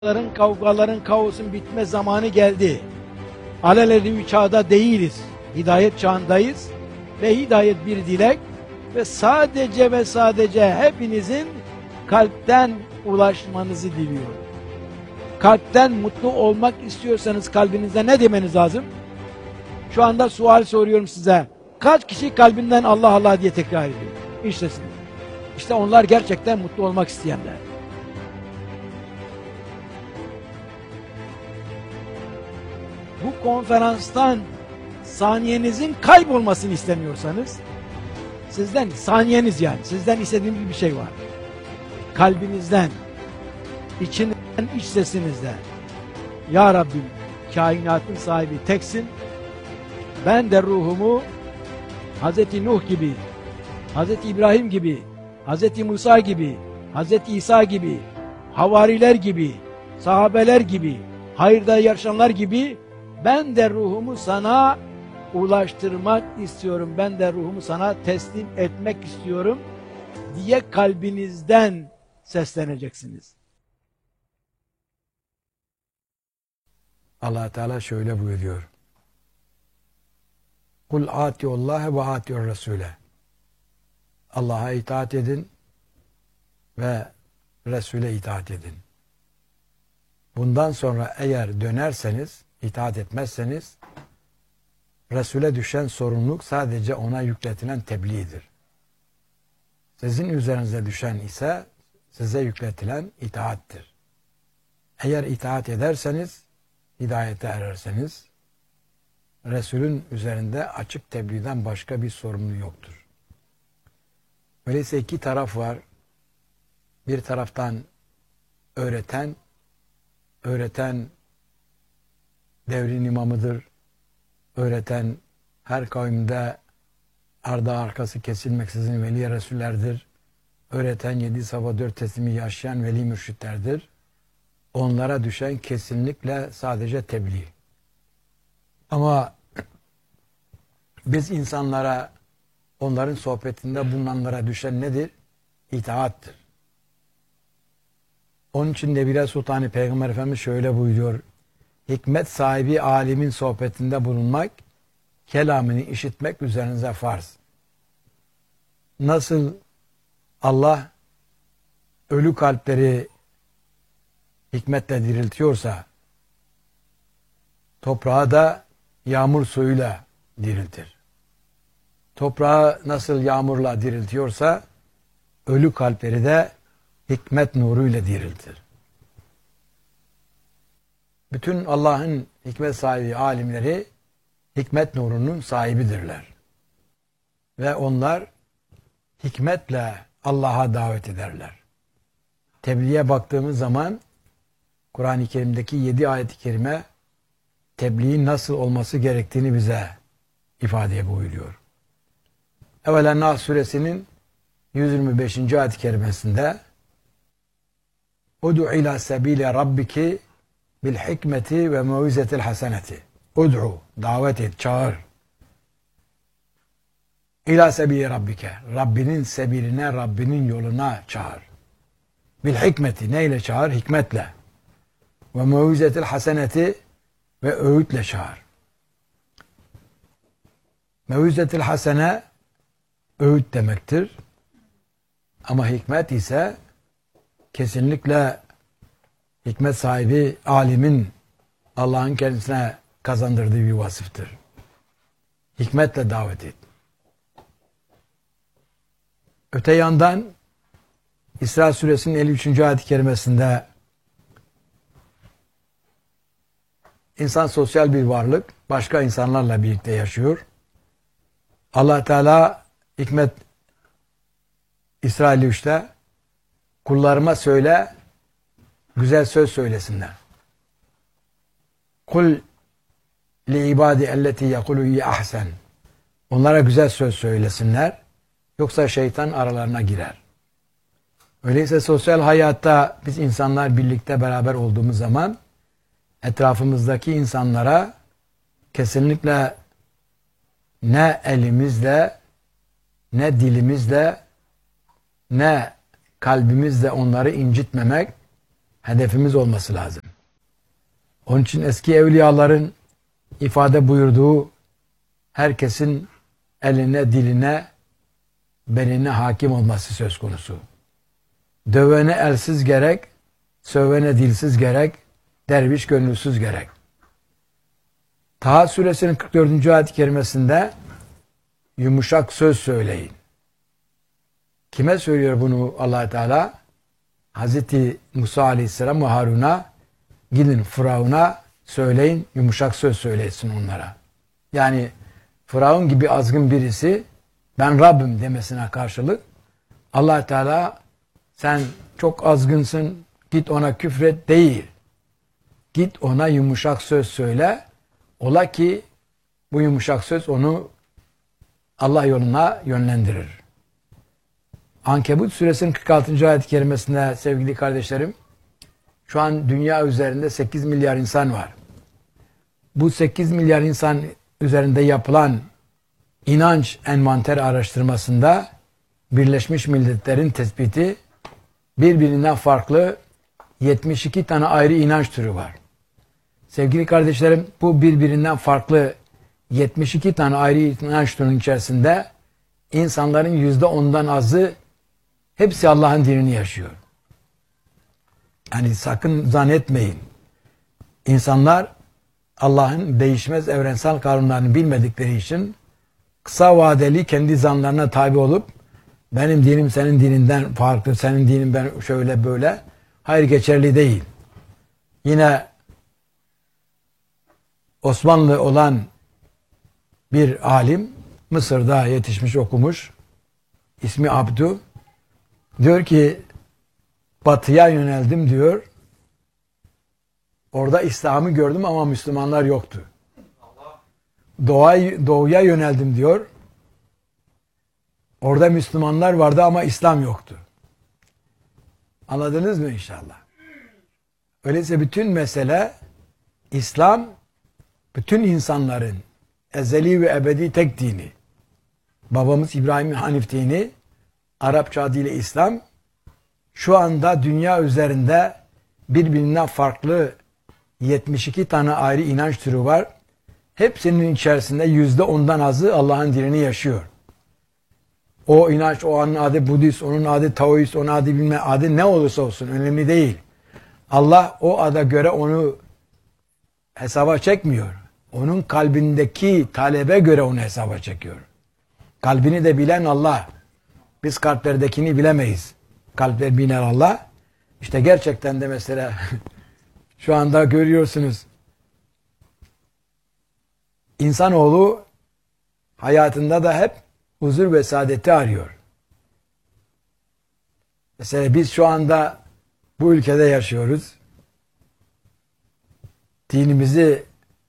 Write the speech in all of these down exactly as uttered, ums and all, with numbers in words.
Kavgaların, kavgaların, kaosun bitme zamanı geldi. Alelade bir çağda değiliz. Hidayet çağındayız. Ve hidayet bir dilek. Ve sadece ve sadece hepinizin kalpten ulaşmanızı diliyorum. Kalpten mutlu olmak istiyorsanız kalbinizde ne demeniz lazım? Şu anda sual soruyorum size. Kaç kişi kalbinden Allah Allah diye tekrar ediyor? İşte siz. İşte onlar gerçekten mutlu olmak isteyenler. Bu konferanstan saniyenizin kaybolmasını istemiyorsanız, sizden saniyeniz yani, sizden istediğimiz bir şey var. Kalbinizden, içinden, iç sesinizden, Ya Rabbim, kainatın sahibi teksin, ben de ruhumu Hazreti Nuh gibi, Hazreti İbrahim gibi, Hazreti Musa gibi, Hazreti İsa gibi, havariler gibi, sahabeler gibi, hayırda yarışanlar gibi, ben de ruhumu sana ulaştırmak istiyorum, ben de ruhumu sana teslim etmek istiyorum diye kalbinizden sesleneceksiniz. Allah Teala şöyle buyuruyor. Kul atiullaha ve atiur Resule. Allah'a itaat edin ve Resul'e itaat edin. Bundan sonra eğer dönerseniz, itaat etmezseniz, Resul'e düşen sorumluluk sadece ona yükletilen tebliğdir. Sizin üzerinize düşen ise size yükletilen itaattir. Eğer itaat ederseniz, hidayete ererseniz, Resul'ün üzerinde açık tebliğden başka bir sorumluluğu yoktur. Öyleyse iki taraf var. Bir taraftan öğreten, öğreten devrin imamıdır. Öğreten her kavimde ardı arkası kesilmeksizin veli Resullerdir. Öğreten yedi sabah dört teslimi yaşayan veli mürşitlerdir. Onlara düşen kesinlikle sadece tebliğ. Ama biz insanlara, onların sohbetinde bulunanlara düşen nedir? İtaattır. Onun için Nebile Sultanı Peygamber Efendimiz şöyle buyuruyor. Hikmet sahibi alimin sohbetinde bulunmak, kelamını işitmek üzerinize farz. Nasıl Allah ölü kalpleri hikmetle diriltiyorsa, toprağı da yağmur suyuyla diriltir. Toprağı nasıl yağmurla diriltiyorsa, ölü kalpleri de hikmet nuruyla diriltir. Bütün Allah'ın hikmet sahibi alimleri hikmet nurunun sahibidirler. Ve onlar hikmetle Allah'a davet ederler. Tebliğe baktığımız zaman Kur'an-ı Kerim'deki yedi ayet-i kerime tebliğin nasıl olması gerektiğini bize ifade buyuruyor. Evvela Nas suresinin yüz yirmi beşinci ayet-i kerimesinde Ud'u ila sebile rabbiki bil hikmeti ve mev'izetil haseneti. Ud'u, davet et, çağır. İla sebile rabbike, Rabbinin sebiline, Rabbinin yoluna çağır. Bil hikmeti, neyle çağır? Hikmetle. Ve mev'izetil haseneti, ve öğütle çağır. Mev'izetil hasene, öğüt demektir. Ama hikmet ise kesinlikle hikmet sahibi alimin Allah'ın kendisine kazandırdığı bir vasıftır. Hikmetle davet et. Öte yandan İsra suresinin elli üçüncü ayet-i kerimesinde insan sosyal bir varlık, başka insanlarla birlikte yaşıyor. Allah Teala hikmet İsra elli üçte kullarıma söyle, güzel söz söylesinler. Kul li ibadi elleti yekulu iyi ahsen. Onlara güzel söz söylesinler. Yoksa şeytan aralarına girer. Öyleyse sosyal hayatta biz insanlar birlikte beraber olduğumuz zaman etrafımızdaki insanlara kesinlikle ne elimizle, ne dilimizle, ne kalbimizle onları incitmemek, hedefimiz olması lazım. Onun için eski evliyaların ifade buyurduğu herkesin eline, diline, beline hakim olması söz konusu. Dövene elsiz gerek, sövene dilsiz gerek, derviş gönülsüz gerek. Taha suresinin kırk dördüncü ayet-i kerimesinde yumuşak söz söyleyin. Kime söylüyor bunu Allah Teala? Hazreti Musa Aleyhisselam ve Harun'a gidin Firavun'a söyleyin, yumuşak söz söylesin onlara. Yani Firavun gibi azgın birisi ben Rabbim demesine karşılık Allah Teala sen çok azgınsın, git ona küfret değil. Git ona yumuşak söz söyle. Ola ki bu yumuşak söz onu Allah yoluna yönlendirir. Ankebut suresinin kırk altıncı ayet-i kerimesinde sevgili kardeşlerim, şu an dünya üzerinde sekiz milyar insan var. Bu sekiz milyar insan üzerinde yapılan inanç envanter araştırmasında Birleşmiş Milletler'in tespiti birbirinden farklı yetmiş iki tane ayrı inanç türü var. Sevgili kardeşlerim, bu birbirinden farklı yetmiş iki tane ayrı inanç türünün içerisinde insanların yüzde ondan azı hepsi Allah'ın dinini yaşıyor. Yani sakın zannetmeyin. İnsanlar Allah'ın değişmez evrensel kanunlarını bilmedikleri için kısa vadeli kendi zanlarına tabi olup benim dinim senin dininden farklı, senin dinin ben şöyle böyle. Hayır, geçerli değil. Yine Osmanlı olan bir alim, Mısır'da yetişmiş, okumuş, ismi Abdu, diyor ki batıya yöneldim diyor. Orada İslam'ı gördüm ama Müslümanlar yoktu. Doğuya, doğuya yöneldim diyor. Orada Müslümanlar vardı ama İslam yoktu. Anladınız mı inşallah? Öyleyse bütün mesele İslam, bütün insanların ezeli ve ebedi tek dini. Babamız İbrahim'in Hanif dini, Arapça adıyla İslam, şu anda dünya üzerinde birbirinden farklı yetmiş iki tane ayrı inanç türü var. Hepsinin içerisinde yüzde ondan azı Allah'ın dinini yaşıyor. O inanç, o anın adı Budist, onun adı Taoist, onun adı bilmem adı ne olursa olsun önemli değil. Allah o ada göre onu hesaba çekmiyor. Onun kalbindeki talebe göre onu hesaba çekiyor. Kalbini de bilen Allah. Biz kalplerdekini bilemeyiz. Kalpler bilen Allah. İşte gerçekten de mesela şu anda görüyorsunuz. İnsanoğlu hayatında da hep huzur ve saadeti arıyor. Mesela biz şu anda bu ülkede yaşıyoruz. Dinimizi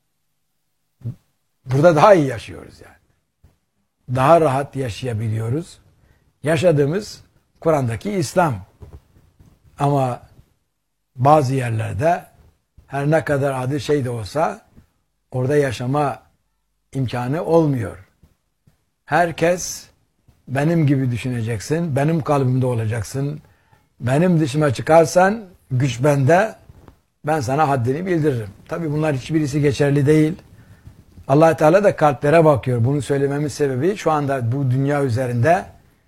burada daha iyi yaşıyoruz yani. Daha rahat yaşayabiliyoruz. Yaşadığımız Kur'an'daki İslam. Ama bazı yerlerde her ne kadar adı şey de olsa orada yaşama imkanı olmuyor. Herkes benim gibi düşüneceksin, benim kalbimde olacaksın. Benim dışıma çıkarsan güç bende, ben sana haddini bildiririm. Tabi bunlar hiçbirisi geçerli değil. Allah Teala da kalplere bakıyor. Bunu söylememin sebebi şu anda bu dünya üzerinde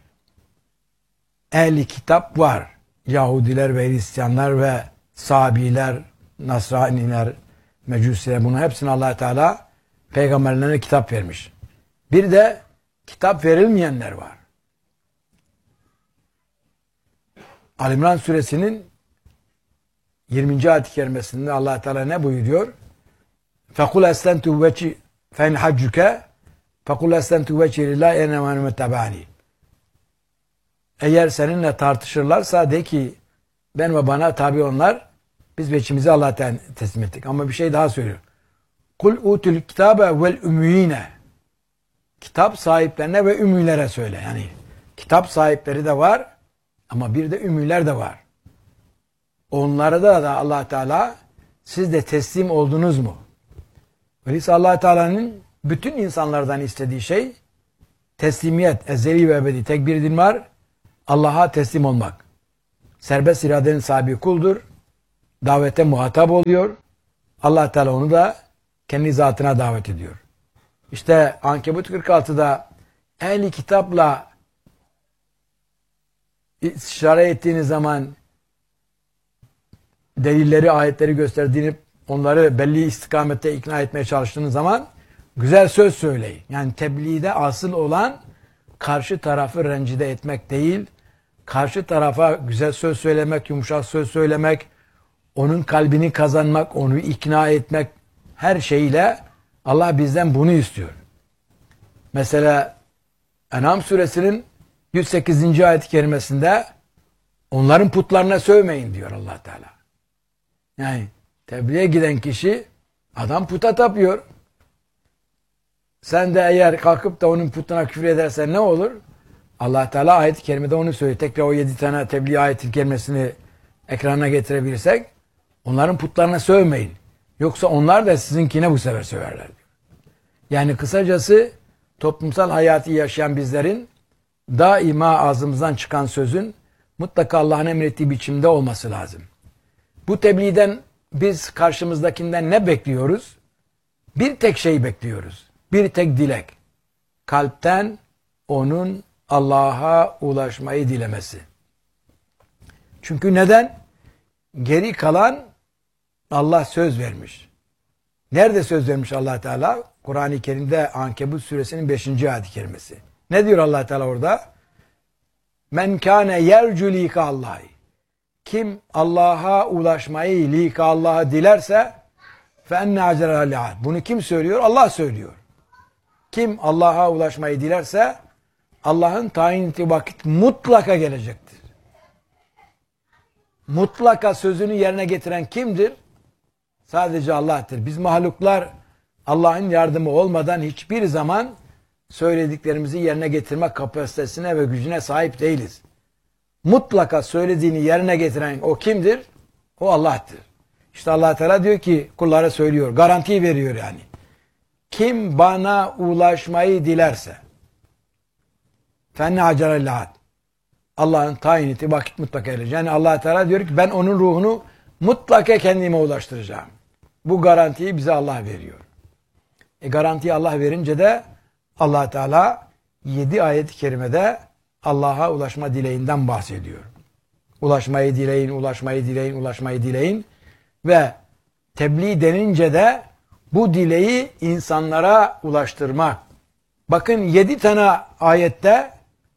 ehli kitap var. Yahudiler ve Hristiyanlar ve Sabiler, Nasraniler, Mecusiler, bunu hepsine Allah Teala peygamberlerine kitap vermiş. Bir de kitap verilmeyenler var. Ali İmran suresinin yirminci ayet-i kerimesinde Allah Teala ne buyuruyor? فَقُلْ أَسْلَنْتُ وَجِهِ فَاِنْ حَجُّكَ فَقُلْ أَسْلَنْتُ وَجِهِ لِلّٰهِ اَنَّمَا نُمَتَّبَعَنِي Eğer seninle tartışırlarsa de ki ben ve bana tabi onlar, biz veçimizi Allah'a teslim ettik. Ama bir şey daha söylüyor. Kul utul kitabe vel ümmiyine. Kitap sahiplerine ve ümmilere söyle. Yani kitap sahipleri de var ama bir de ümmiler de var. Onlara da, da Allah Teala siz de teslim oldunuz mu? Öyleyse Allah Teala'nın bütün insanlardan istediği şey teslimiyet, ezeli ve ebedi tek bir din var. Allah'a teslim olmak. Serbest iradenin sahibi kuldur. davete muhatap oluyor. Allah Teala onu da kendi zatına davet ediyor. İşte Ankebut kırk altıda ehli kitapla istişare ettiğiniz zaman delilleri, ayetleri gösterdiğini, onları belli istikamette ikna etmeye çalıştığınız zaman güzel söz söyleyin. Yani tebliğde asıl olan karşı tarafı rencide etmek değil, karşı tarafa güzel söz söylemek, yumuşak söz söylemek, onun kalbini kazanmak, onu ikna etmek, her şeyle Allah bizden bunu istiyor. Mesela En'am suresinin yüz sekizinci ayet-i kerimesinde onların putlarına sövmeyin diyor Allah Teala. Yani tebliğe giden kişi adam puta tapıyor. Sen de eğer kalkıp da onun putuna küfür edersen ne olur? Allah Teala ayet-i kerimede onu söylüyor. Tekrar o yedi tane tebliğ ayet-i kerimesini ekrana getirebilirsek onların putlarına sövmeyin. Yoksa onlar da sizinkine bu sefer söverler diyor. Yani kısacası toplumsal hayatı yaşayan bizlerin daima ağzımızdan çıkan sözün mutlaka Allah'ın emrettiği biçimde olması lazım. Bu tebliğden biz karşımızdakinden ne bekliyoruz? Bir tek şey bekliyoruz. Bir tek dilek. Kalpten onun Allah'a ulaşmayı dilemesi. Çünkü neden? Geri kalan Allah söz vermiş. Nerede söz vermiş Allah Teala? Kur'an-ı Kerim'de Ankebut suresinin beşinci ayet-i kerimesi. Ne diyor Allah Teala orada? Men kâne yercu lika Allahi. Kim Allah'a ulaşmayı, lika Allah'a dilerse fe enne acere li'ad. Bunu kim söylüyor? Allah söylüyor. Kim Allah'a ulaşmayı dilerse Allah'ın tayin ettiği vakit mutlaka gelecektir. Mutlaka sözünü yerine getiren kimdir? Sadece Allah'tır. Biz mahluklar Allah'ın yardımı olmadan hiçbir zaman söylediklerimizi yerine getirme kapasitesine ve gücüne sahip değiliz. Mutlaka söylediğini yerine getiren o kimdir? O Allah'tır. İşte Allah Teala diyor ki kullara söylüyor, garanti veriyor yani. Kim bana ulaşmayı dilerse fenne acerellâd. Allah'ın tayin ettiği vakit mutlaka gelecek. Yani Allah Teala diyor ki ben onun ruhunu mutlaka kendime ulaştıracağım. Bu garantiyi bize Allah veriyor. E garantiyi Allah verince de Allah Teala yedi ayet-i kerimede Allah'a ulaşma dileğinden bahsediyor. Ulaşmayı dileyin, ulaşmayı dileyin, ulaşmayı dileyin ve tebliğ denince de bu dileği insanlara ulaştırmak. Bakın yedi tane ayette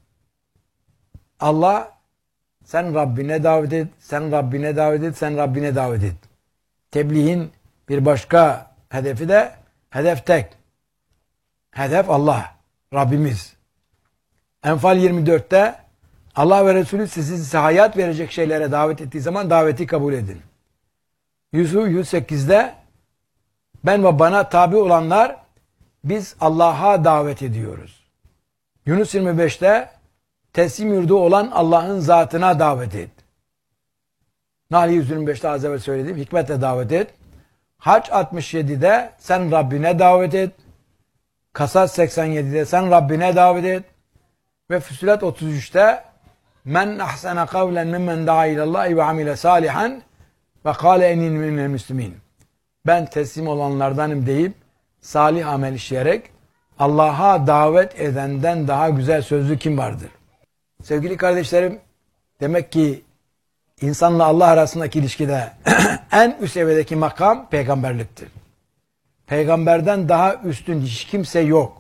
Allah sen Rabbine davet et, sen Rabbine davet et, sen Rabbine davet et. Tebliğin bir başka hedefi de hedef tek. Hedef Allah, Rabbimiz. Enfal yirmi dörtte Allah ve Resulü sizi size hayat verecek şeylere davet ettiği zaman daveti kabul edin. Yusuf yüz sekizde ben ve bana tabi olanlar biz Allah'a davet ediyoruz. Yunus yirmi beşte teslim yurdu olan Allah'ın zatına davet et. Nahl yüz yirmi beşte az evvel söyledim. Hikmetle davet et. Hac altmış yedide sen Rabbine davet et. Kasas seksen yedide sen Rabbine davet et. Ve Füssilet otuz üçte men ahsene kavlen mimmen da'a ilallahi ve amile salihan ve kâle enin minel müslimin. Ben teslim olanlardanım deyip salih amel işleyerek Allah'a davet edenden daha güzel sözlü kim vardır? Sevgili kardeşlerim, demek ki insanla Allah arasındaki ilişkide en üst seviyedeki makam peygamberliktir. Peygamberden daha üstün hiç kimse yok.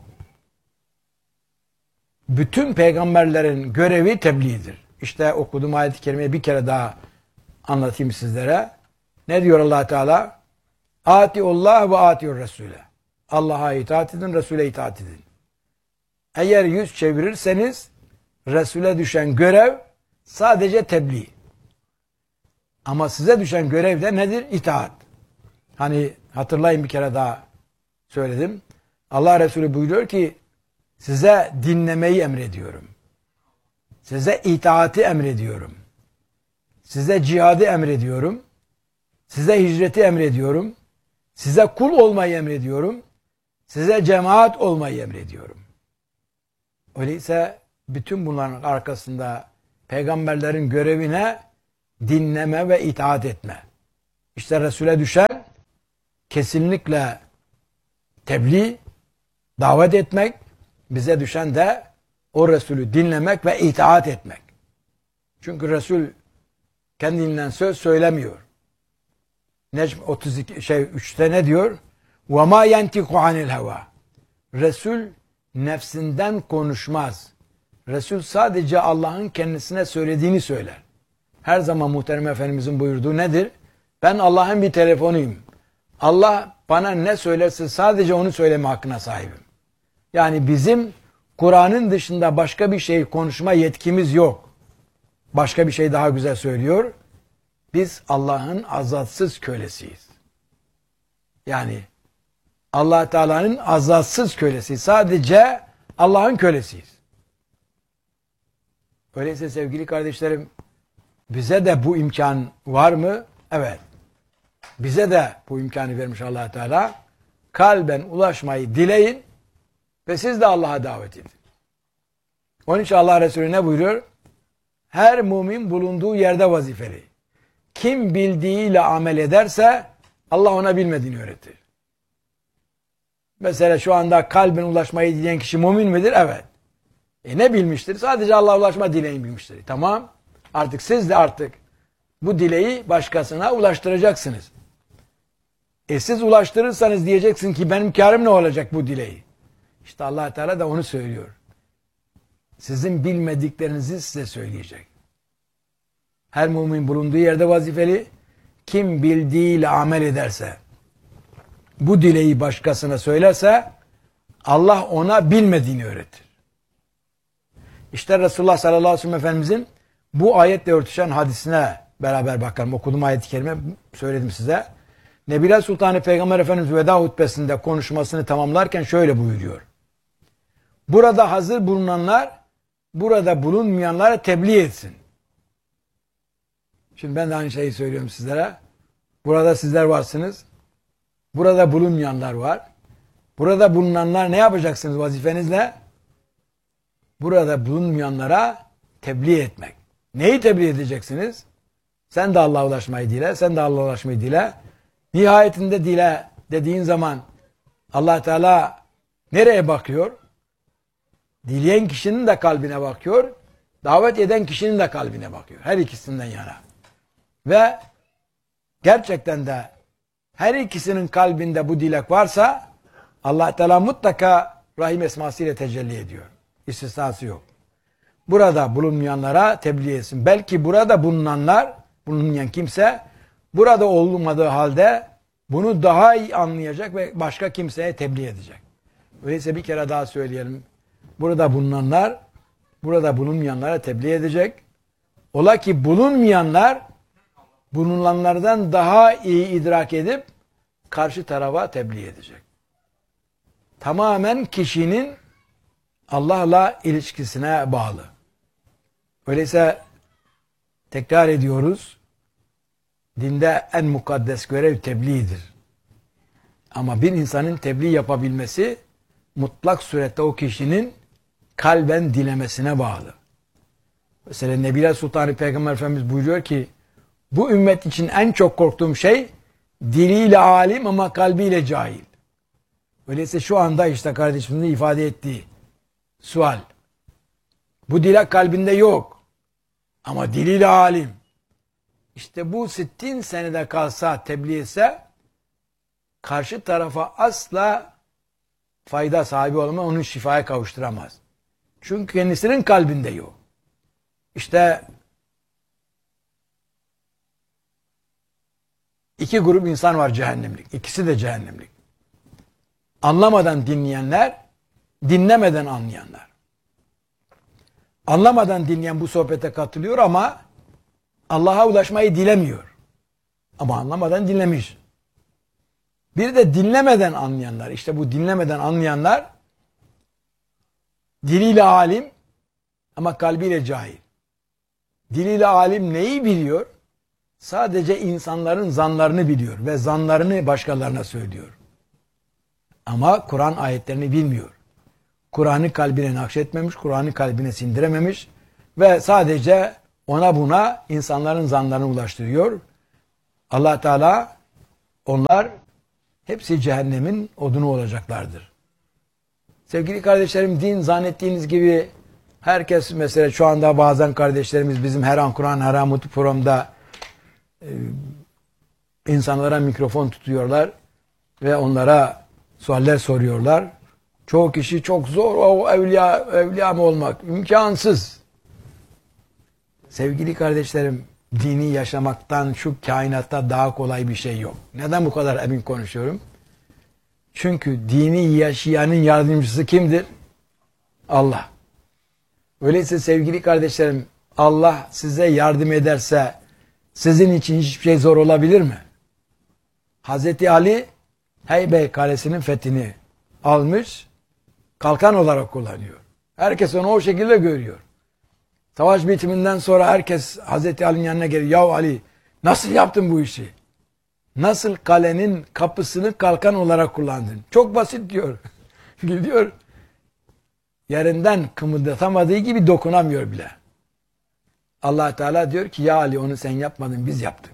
Bütün peygamberlerin görevi tebliğdir. İşte okuduğum ayet-i kerimeyi bir kere daha anlatayım sizlere. Ne diyor Allah Teala? Atiullah ve atiur Resul'e. Allah'a itaat edin, Resul'e itaat edin. Eğer yüz çevirirseniz Resul'e düşen görev sadece tebliğ. Ama size düşen görev de nedir? İtaat. Hani hatırlayın bir kere daha söyledim. Allah Resulü buyuruyor ki size dinlemeyi emrediyorum. Size itaati emrediyorum. Size cihadı emrediyorum. Size hicreti emrediyorum. Size kul olmayı emrediyorum. Size cemaat olmayı emrediyorum. Öyleyse bütün bunların arkasında peygamberlerin görevine dinleme ve itaat etme. İşte Resul'e düşen kesinlikle tebliğ, davet etmek, bize düşen de o Resulü dinlemek ve itaat etmek. Çünkü Resul kendinden söz söylemiyor. Necm otuz iki şey üçte ne diyor? وَمَا يَنْتِقُ عَنِ الْهَوَى Resul nefsinden konuşmaz. Resul sadece Allah'ın kendisine söylediğini söyler. Her zaman Muhterem Efendimizin buyurduğu nedir? Ben Allah'ın bir telefonuyum. Allah bana ne söylerse sadece onu söyleme hakkına sahibim. Yani bizim Kur'an'ın dışında başka bir şey konuşma yetkimiz yok. Başka bir şey daha güzel söylüyor. Biz Allah'ın azatsız kölesiyiz. Yani Allah Teala'nın azatsız kölesi. Sadece Allah'ın kölesiyiz. Öyleyse sevgili kardeşlerim, bize de bu imkan var mı? Evet. Bize de bu imkanı vermiş Allah Teala. Kalben ulaşmayı dileyin ve siz de Allah'a davet edin. Onun için Allah Resulü ne buyuruyor? Her mümin bulunduğu yerde vazifeli. Kim bildiğiyle amel ederse Allah ona bilmediğini öğretir. Mesela şu anda kalben ulaşmayı dileyen kişi mümin midir? Evet. E ne bilmiştir? Sadece Allah'a ulaşma dileğini bilmiştir. Tamam. Artık siz de artık bu dileği başkasına ulaştıracaksınız. E siz ulaştırırsanız diyeceksin ki benim kârım ne olacak bu dileği? İşte Allah Teala da onu söylüyor. Sizin bilmediklerinizi size söyleyecek. Her mümin bulunduğu yerde vazifeli. Kim bildiğiyle amel ederse, bu dileği başkasına söylerse Allah ona bilmediğini öğretir. İşte Resulullah sallallahu aleyhi ve sellem Efendimizin bu ayetle örtüşen hadisine beraber bakalım. Okuduğum ayet-i kerime söyledim size. Nebiler Sultanı Peygamber Efendimiz veda hutbesinde konuşmasını tamamlarken şöyle buyuruyor. Burada hazır bulunanlar burada bulunmayanlara tebliğ etsin. Şimdi ben de aynı şeyi söylüyorum sizlere. Burada sizler varsınız. Burada bulunmayanlar var. Burada bulunanlar ne yapacaksınız, vazifeniz ne? Burada bulunmayanlara tebliğ etmek. Neyi tebliğ edeceksiniz? Sen de Allah'a ulaşmayı dile, sen de Allah'a ulaşmayı dile. Nihayetinde dile dediğin zaman Allah Teala nereye bakıyor? Dileyen kişinin de kalbine bakıyor. Davet eden kişinin de kalbine bakıyor. Her ikisinden yana. Ve gerçekten de her ikisinin kalbinde bu dilek varsa Allah Teala mutlaka Rahim esmasıyla tecelli ediyor. İstisnası yok. Burada bulunmayanlara tebliğ etsin. Belki burada bulunanlar, bulunmayan kimse burada olmadığı halde bunu daha iyi anlayacak ve başka kimseye tebliğ edecek. Öyleyse bir kere daha söyleyelim. Burada bulunanlar burada bulunmayanlara tebliğ edecek. Ola ki bulunmayanlar bulunanlardan daha iyi idrak edip karşı tarafa tebliğ edecek. Tamamen kişinin Allah'la ilişkisine bağlı. Öyleyse tekrar ediyoruz. Dinde en mukaddes görev tebliğdir. Ama bir insanın tebliğ yapabilmesi mutlak surette o kişinin kalben dilemesine bağlı. Mesela Nebiler Sultanı Peygamber Efendimiz buyuruyor ki bu ümmet için en çok korktuğum şey diliyle alim ama kalbiyle cahil. Öyleyse şu anda işte kardeşimizin ifade ettiği sual. Bu dilek kalbinde yok. Ama diliyle alim. İşte bu sittin senede kalsa, tebliğ etse karşı tarafa asla fayda sahibi olamaz, onu şifaya kavuşturamaz. Çünkü kendisinin kalbinde yok. İşte iki grup insan var cehennemlik. İkisi de cehennemlik. Anlamadan dinleyenler, dinlemeden anlayanlar. Anlamadan dinleyen bu sohbete katılıyor ama Allah'a ulaşmayı dilemiyor. Ama anlamadan dinlemiş. Bir de dinlemeden anlayanlar. İşte bu dinlemeden anlayanlar diliyle alim ama kalbiyle cahil. Diliyle alim neyi biliyor? Sadece insanların zanlarını biliyor ve zanlarını başkalarına söylüyor. Ama Kur'an ayetlerini bilmiyor. Kur'an'ı kalbine nakşetmemiş, Kur'an'ı kalbine sindirememiş ve sadece ona buna insanların zanlarını ulaştırıyor. Allah Teala onlar hepsi cehennemin odunu olacaklardır. Sevgili kardeşlerim, din zannettiğiniz gibi herkes, mesela şu anda bazen kardeşlerimiz bizim Her An Kur'an Her An Mutlu programda e, insanlara mikrofon tutuyorlar ve onlara sualler soruyorlar. Çoğu kişi çok zor, o evliya, evliya mı olmak? İmkansız. Sevgili kardeşlerim, dini yaşamaktan şu kainatta daha kolay bir şey yok. Neden bu kadar emin konuşuyorum? Çünkü dini yaşayanın yardımcısı kimdir? Allah. Öyleyse sevgili kardeşlerim, Allah size yardım ederse sizin için hiçbir şey zor olabilir mi? Hazreti Ali Heybe Kalesi'nin fethini almış, kalkan olarak kullanıyor. Herkes onu o şekilde görüyor. Savaş bitiminden sonra herkes Hazreti Ali'nin yanına geliyor. Ya Ali, nasıl yaptın bu işi? Nasıl kalenin kapısını kalkan olarak kullandın? Çok basit diyor. Gidiyor. Yerinden kımıldatamadığı gibi dokunamıyor bile. Allah Teala diyor ki ya Ali, onu sen yapmadın, biz yaptık.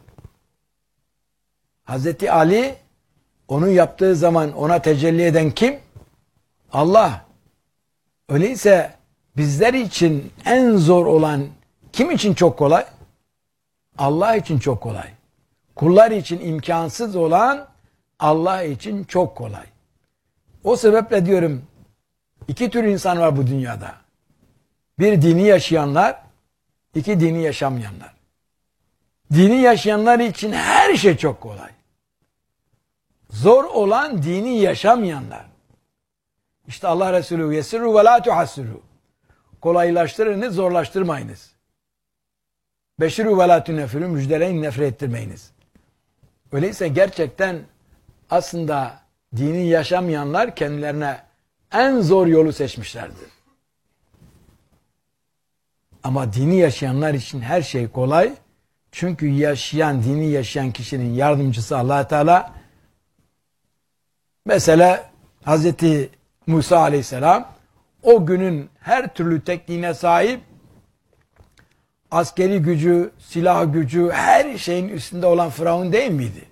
Hazreti Ali onu yaptığı zaman ona tecelli eden kim? Allah. Öyleyse bizler için en zor olan kim için çok kolay? Allah için çok kolay. Kullar için imkansız olan Allah için çok kolay. O sebeple diyorum, iki tür insan var bu dünyada. Bir, dini yaşayanlar, iki, dini yaşamayanlar. Dini yaşayanlar için her şey çok kolay. Zor olan dini yaşamayanlar. İşte Allah Resulü yesiru ve la tuhassiru. Kolaylaştırınız, zorlaştırmayınız. Beşiru ve la tuneffiru, müjdeleyin, nefret ettirmeyiniz. Öyleyse gerçekten aslında dini yaşamayanlar kendilerine en zor yolu seçmişlerdir. Ama dini yaşayanlar için her şey kolay. Çünkü yaşayan, dini yaşayan kişinin yardımcısı Allah Teala. Mesela Hazreti Musa Aleyhisselam o günün her türlü tekniğine sahip, askeri gücü, silah gücü, her şeyin üstünde olan Firavun değil miydi?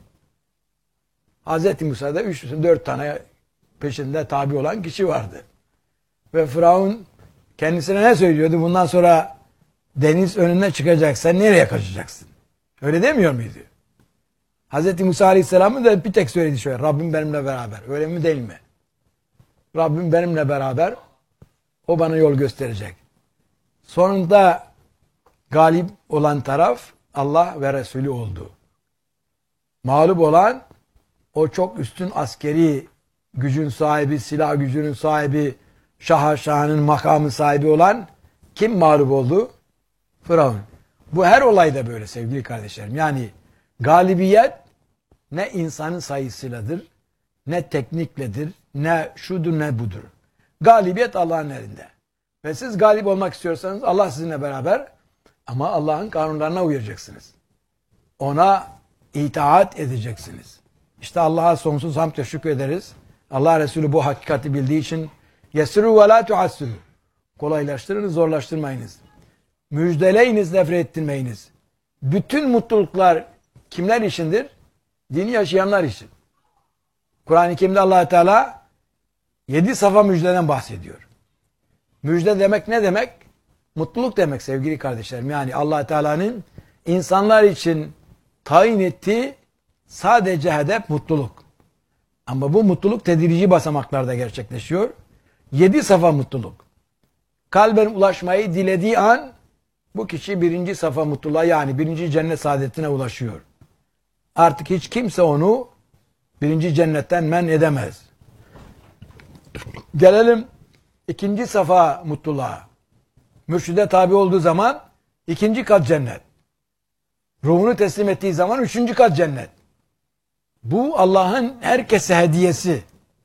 Hazreti Musa'da üç, dört tane peşinde tabi olan kişi vardı. Ve Firavun kendisine ne söylüyordu? Bundan sonra deniz önüne çıkacaksan nereye kaçacaksın? Öyle demiyor muydu? Hazreti Musa Aleyhisselam'ın da bir tek söyledi şöyle: Rabbim benimle beraber. Öyle mi değil mi? Rabbim benimle beraber, o bana yol gösterecek. Sonunda galip olan taraf Allah ve Resulü oldu. Mağlup olan o çok üstün askeri gücün sahibi, silah gücünün sahibi, şaha şahanın makamı sahibi olan kim mağlup oldu? Firavun. Bu her olayda böyle sevgili kardeşlerim. Yani galibiyet ne insanın sayısıyladır, ne teknikledir, ne şudur ne budur. Galibiyet Allah'ın elinde. Ve siz galip olmak istiyorsanız Allah sizinle beraber, ama Allah'ın kanunlarına uyacaksınız. Ona itaat edeceksiniz. İşte Allah'a sonsuz hamd ve şükrederiz. Allah Resulü bu hakikati bildiği için yesiru ve la tuhassiru. Kolaylaştırınız, zorlaştırmayınız. Müjdeleyiniz, nefret ettirmeyiniz. Bütün mutluluklar kimler içindir? Dini yaşayanlar için. Kur'an-ı Kerim'de Allah Teala yedi safa müjdeden bahsediyor. Müjde demek ne demek? Mutluluk demek sevgili kardeşlerim. Yani Allah Teala'nın insanlar için tayin ettiği sadece hedef mutluluk. Ama bu mutluluk tedrici basamaklarda gerçekleşiyor. Yedi safa mutluluk. Kalben ulaşmayı dilediği an bu kişi birinci safa mutluluğa, yani birinci cennet saadetine ulaşıyor. Artık hiç kimse onu birinci cennetten men edemez. Gelelim ikinci safa mutluluğa. Mürşide tabi olduğu zaman ikinci kat cennet. Ruhunu teslim ettiği zaman üçüncü kat cennet. Bu Allah'ın herkese hediyesi.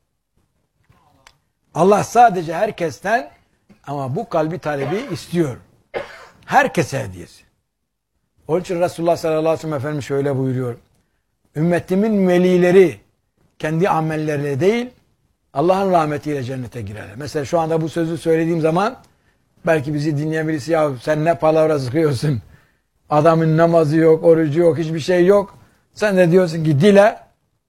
Allah sadece herkesten, ama bu kalbi talebi istiyor. Herkese hediyesi. Onun için Resulullah sallallahu aleyhi ve sellem Efendimiz şöyle buyuruyor: ümmetimin velileri kendi amelleriyle değil, Allah'ın rahmetiyle cennete girerler. Mesela şu anda bu sözü söylediğim zaman belki bizi dinleyen birisi, ya sen ne palavra sıkıyorsun? Adamın namazı yok, orucu yok, hiçbir şey yok. Sen de diyorsun ki dile,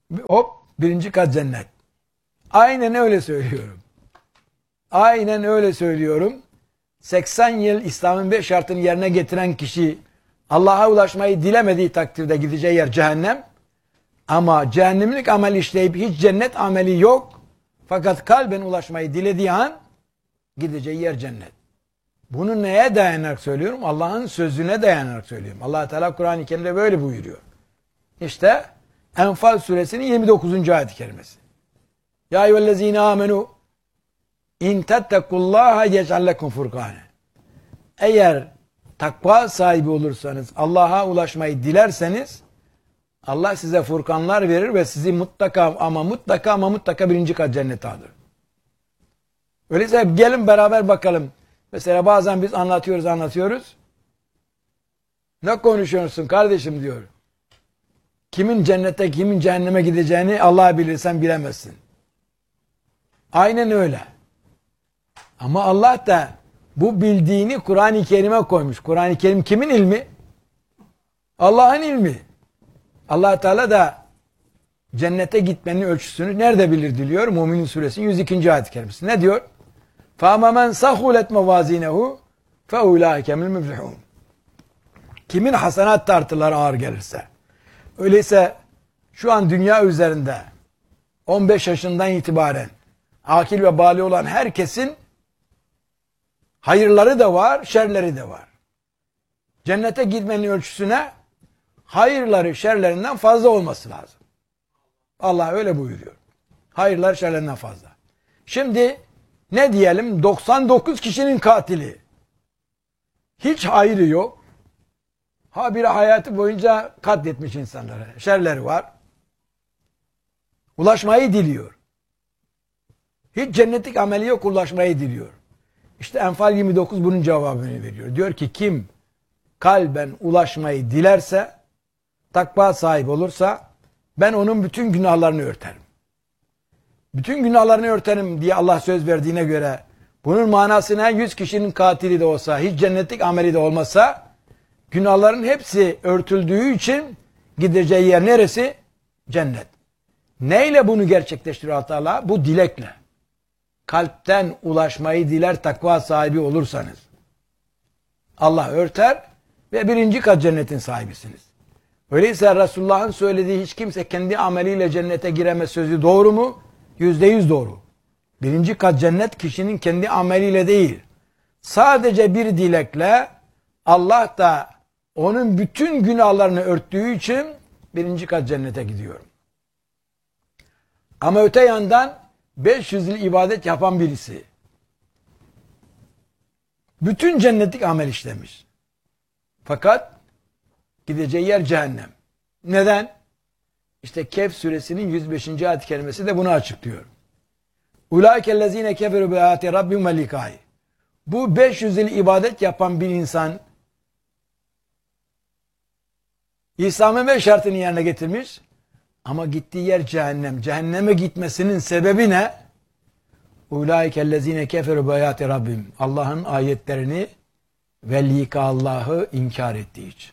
Hop birinci kat cennet. Aynen öyle söylüyorum. Aynen öyle söylüyorum. seksen yıl İslam'ın beş şartını yerine getiren kişi Allah'a ulaşmayı dilemediği takdirde gideceği yer cehennem. Ama cehennemlik amel işleyip hiç cennet ameli yok. Fakat kalben ulaşmayı dilediği an gideceği yer cennet. Bunu neye dayanarak söylüyorum? Allah'ın sözüne dayanarak söylüyorum. Allah Teala Kur'an-ı Kerim'de böyle buyuruyor. İşte Enfal suresinin yirmi dokuzuncu ayet-i kerimesi. Ya eyyühellezine amenu in tettekullaha yec'al lekum furkane. Eğer takva sahibi olursanız, Allah'a ulaşmayı dilerseniz Allah size furkanlar verir ve sizi mutlaka ama mutlaka ama mutlaka birinci kat cennete alır. Öyleyse gelin beraber bakalım. Mesela bazen biz anlatıyoruz anlatıyoruz. Ne konuşuyorsun kardeşim diyor. Kimin cennete kimin cehenneme gideceğini Allah bilir, sen bilemezsin. Aynen öyle. Ama Allah da bu bildiğini Kur'an-ı Kerim'e koymuş. Kur'an-ı Kerim kimin ilmi? Allah'ın ilmi. Allah Teala da cennete gitmenin ölçüsünü nerede bilir diyor? Mü'minin suresinin yüz ikinci ayet-i kerimesi. Ne diyor? فَاَمَا مَنْ سَخُولَتْ مَوَازِينَهُ فَاُولَٰئِكَ مِنَ الْمُفْلِحُونَ. Kimin hasenat tartıları ağır gelirse. Öyleyse şu an dünya üzerinde on beş yaşından itibaren akil ve bali olan herkesin hayırları da var, şerleri de var. Cennete gitmenin ölçüsüne hayırları şerlerinden fazla olması lazım. Allah öyle buyuruyor. Hayırlar şerlerinden fazla. Şimdi ne diyelim? doksan dokuz kişinin katili. Hiç hayrı yok. Ha biri hayatı boyunca katletmiş insanları. Şerleri var. Ulaşmayı diliyor. Hiç cennetlik ameli yok, ulaşmayı diliyor. İşte Enfal yirmi dokuz bunun cevabını veriyor. Diyor ki kim kalben ulaşmayı dilerse, takva sahibi olursa ben onun bütün günahlarını örterim. Bütün günahlarını örterim diye Allah söz verdiğine göre bunun manasına yüz kişinin katili de olsa, hiç cennetlik ameli de olmasa günahların hepsi örtüldüğü için gideceği yer neresi? Cennet. Neyle bunu gerçekleştiriyor Allah Teala? Bu dilekle. Kalpten ulaşmayı diler takva sahibi olursanız. Allah örter ve birinci kat cennetin sahibisiniz. Öyleyse Resulullah'ın söylediği hiç kimse kendi ameliyle cennete giremez sözü doğru mu? Yüzde yüz doğru. Birinci kat cennet kişinin kendi ameliyle değil. Sadece bir dilekle Allah da onun bütün günahlarını örttüğü için birinci kat cennete gidiyor. Ama öte yandan beş yüz yıl ibadet yapan birisi bütün cennetlik amel işlemiş. Fakat gideceği yer cehennem. Neden? İşte Kehf suresinin yüz beşinci ayet-i kerimesi de bunu açıklıyor. Ulaikellezine keferu bi ayati rabbihim ve likai. Bu beş yüz yıl ibadet yapan bir insan İslam'ın beş şartını yerine getirmiş ama gittiği yer cehennem. Cehenneme gitmesinin sebebi ne? Ulaikellezine keferu bi ayati rabbihim. Allah'ın ayetlerini ve lika Allah'ı inkar ettiği için.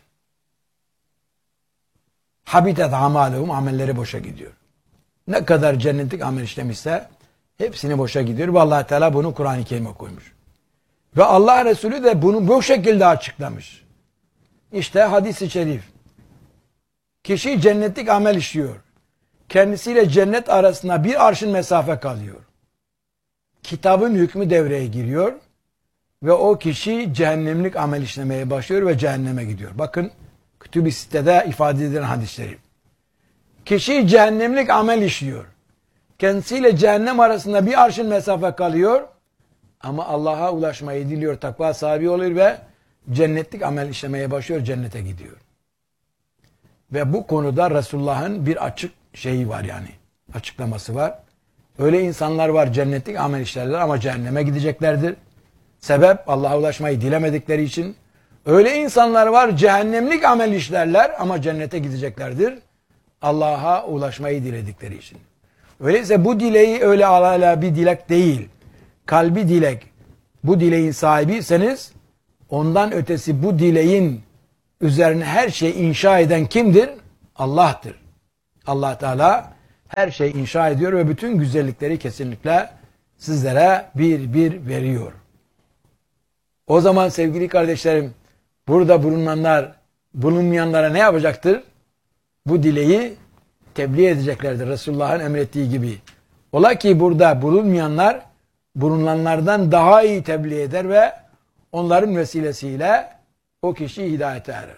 Habitat amalehum, amelleri boşa gidiyor. Ne kadar cennetlik amel işlemişse hepsini boşa gidiyor ve Allah Teala bunu Kur'an-ı Kerim'e koymuş. Ve Allah Resulü de bunu bu şekilde açıklamış. İşte hadis-i şerif. Kişi cennetlik amel işliyor. Kendisiyle cennet arasında bir arşın mesafe kalıyor. Kitabın hükmü devreye giriyor ve o kişi cehennemlik amel işlemeye başlıyor ve cehenneme gidiyor. Bakın Kütüb-i Sitte'de ifade edilen hadisleri. Kişi cehennemlik amel işliyor. Kendisiyle cehennem arasında bir arşın mesafe kalıyor. Ama Allah'a ulaşmayı diliyor, takva sahibi oluyor ve cennetlik amel işlemeye başlıyor, cennete gidiyor. Ve bu konuda Resulullah'ın bir açık şeyi var yani. Açıklaması var. Öyle insanlar var cennetlik amel işlerler ama cehenneme gideceklerdir. Sebep Allah'a ulaşmayı dilemedikleri için. Öyle insanlar var cehennemlik amel işlerler ama cennete gideceklerdir. Allah'a ulaşmayı diledikleri için. Öyleyse bu dileği öyle alala bir dilek değil. Kalbi dilek. Bu dileğin sahibiyseniz ondan ötesi bu dileğin üzerine her şeyi inşa eden kimdir? Allah'tır. Allah Teala her şey inşa ediyor ve bütün güzellikleri kesinlikle sizlere bir bir veriyor. O zaman sevgili kardeşlerim, burada bulunanlar bulunmayanlara ne yapacaktır? Bu dileği tebliğ edeceklerdir Resulullah'ın emrettiği gibi. Ola ki burada bulunmayanlar bulunanlardan daha iyi tebliğ eder ve onların vesilesiyle o kişi hidayete erer.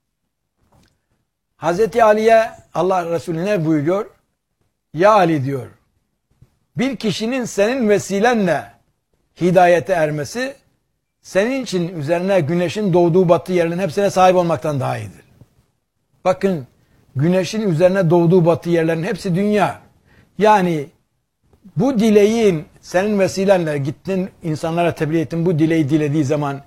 Hazreti Ali'ye Allah Resulü ne buyuruyor? Ya Ali diyor, bir kişinin senin vesilenle hidayete ermesi senin için üzerine güneşin doğduğu battığı yerlerin hepsine sahip olmaktan daha iyidir. Bakın, güneşin üzerine doğduğu battığı yerlerin hepsi dünya. Yani bu dileğin senin vesilenle gittin insanlara tebliğ ettin, bu dileği dilediği zaman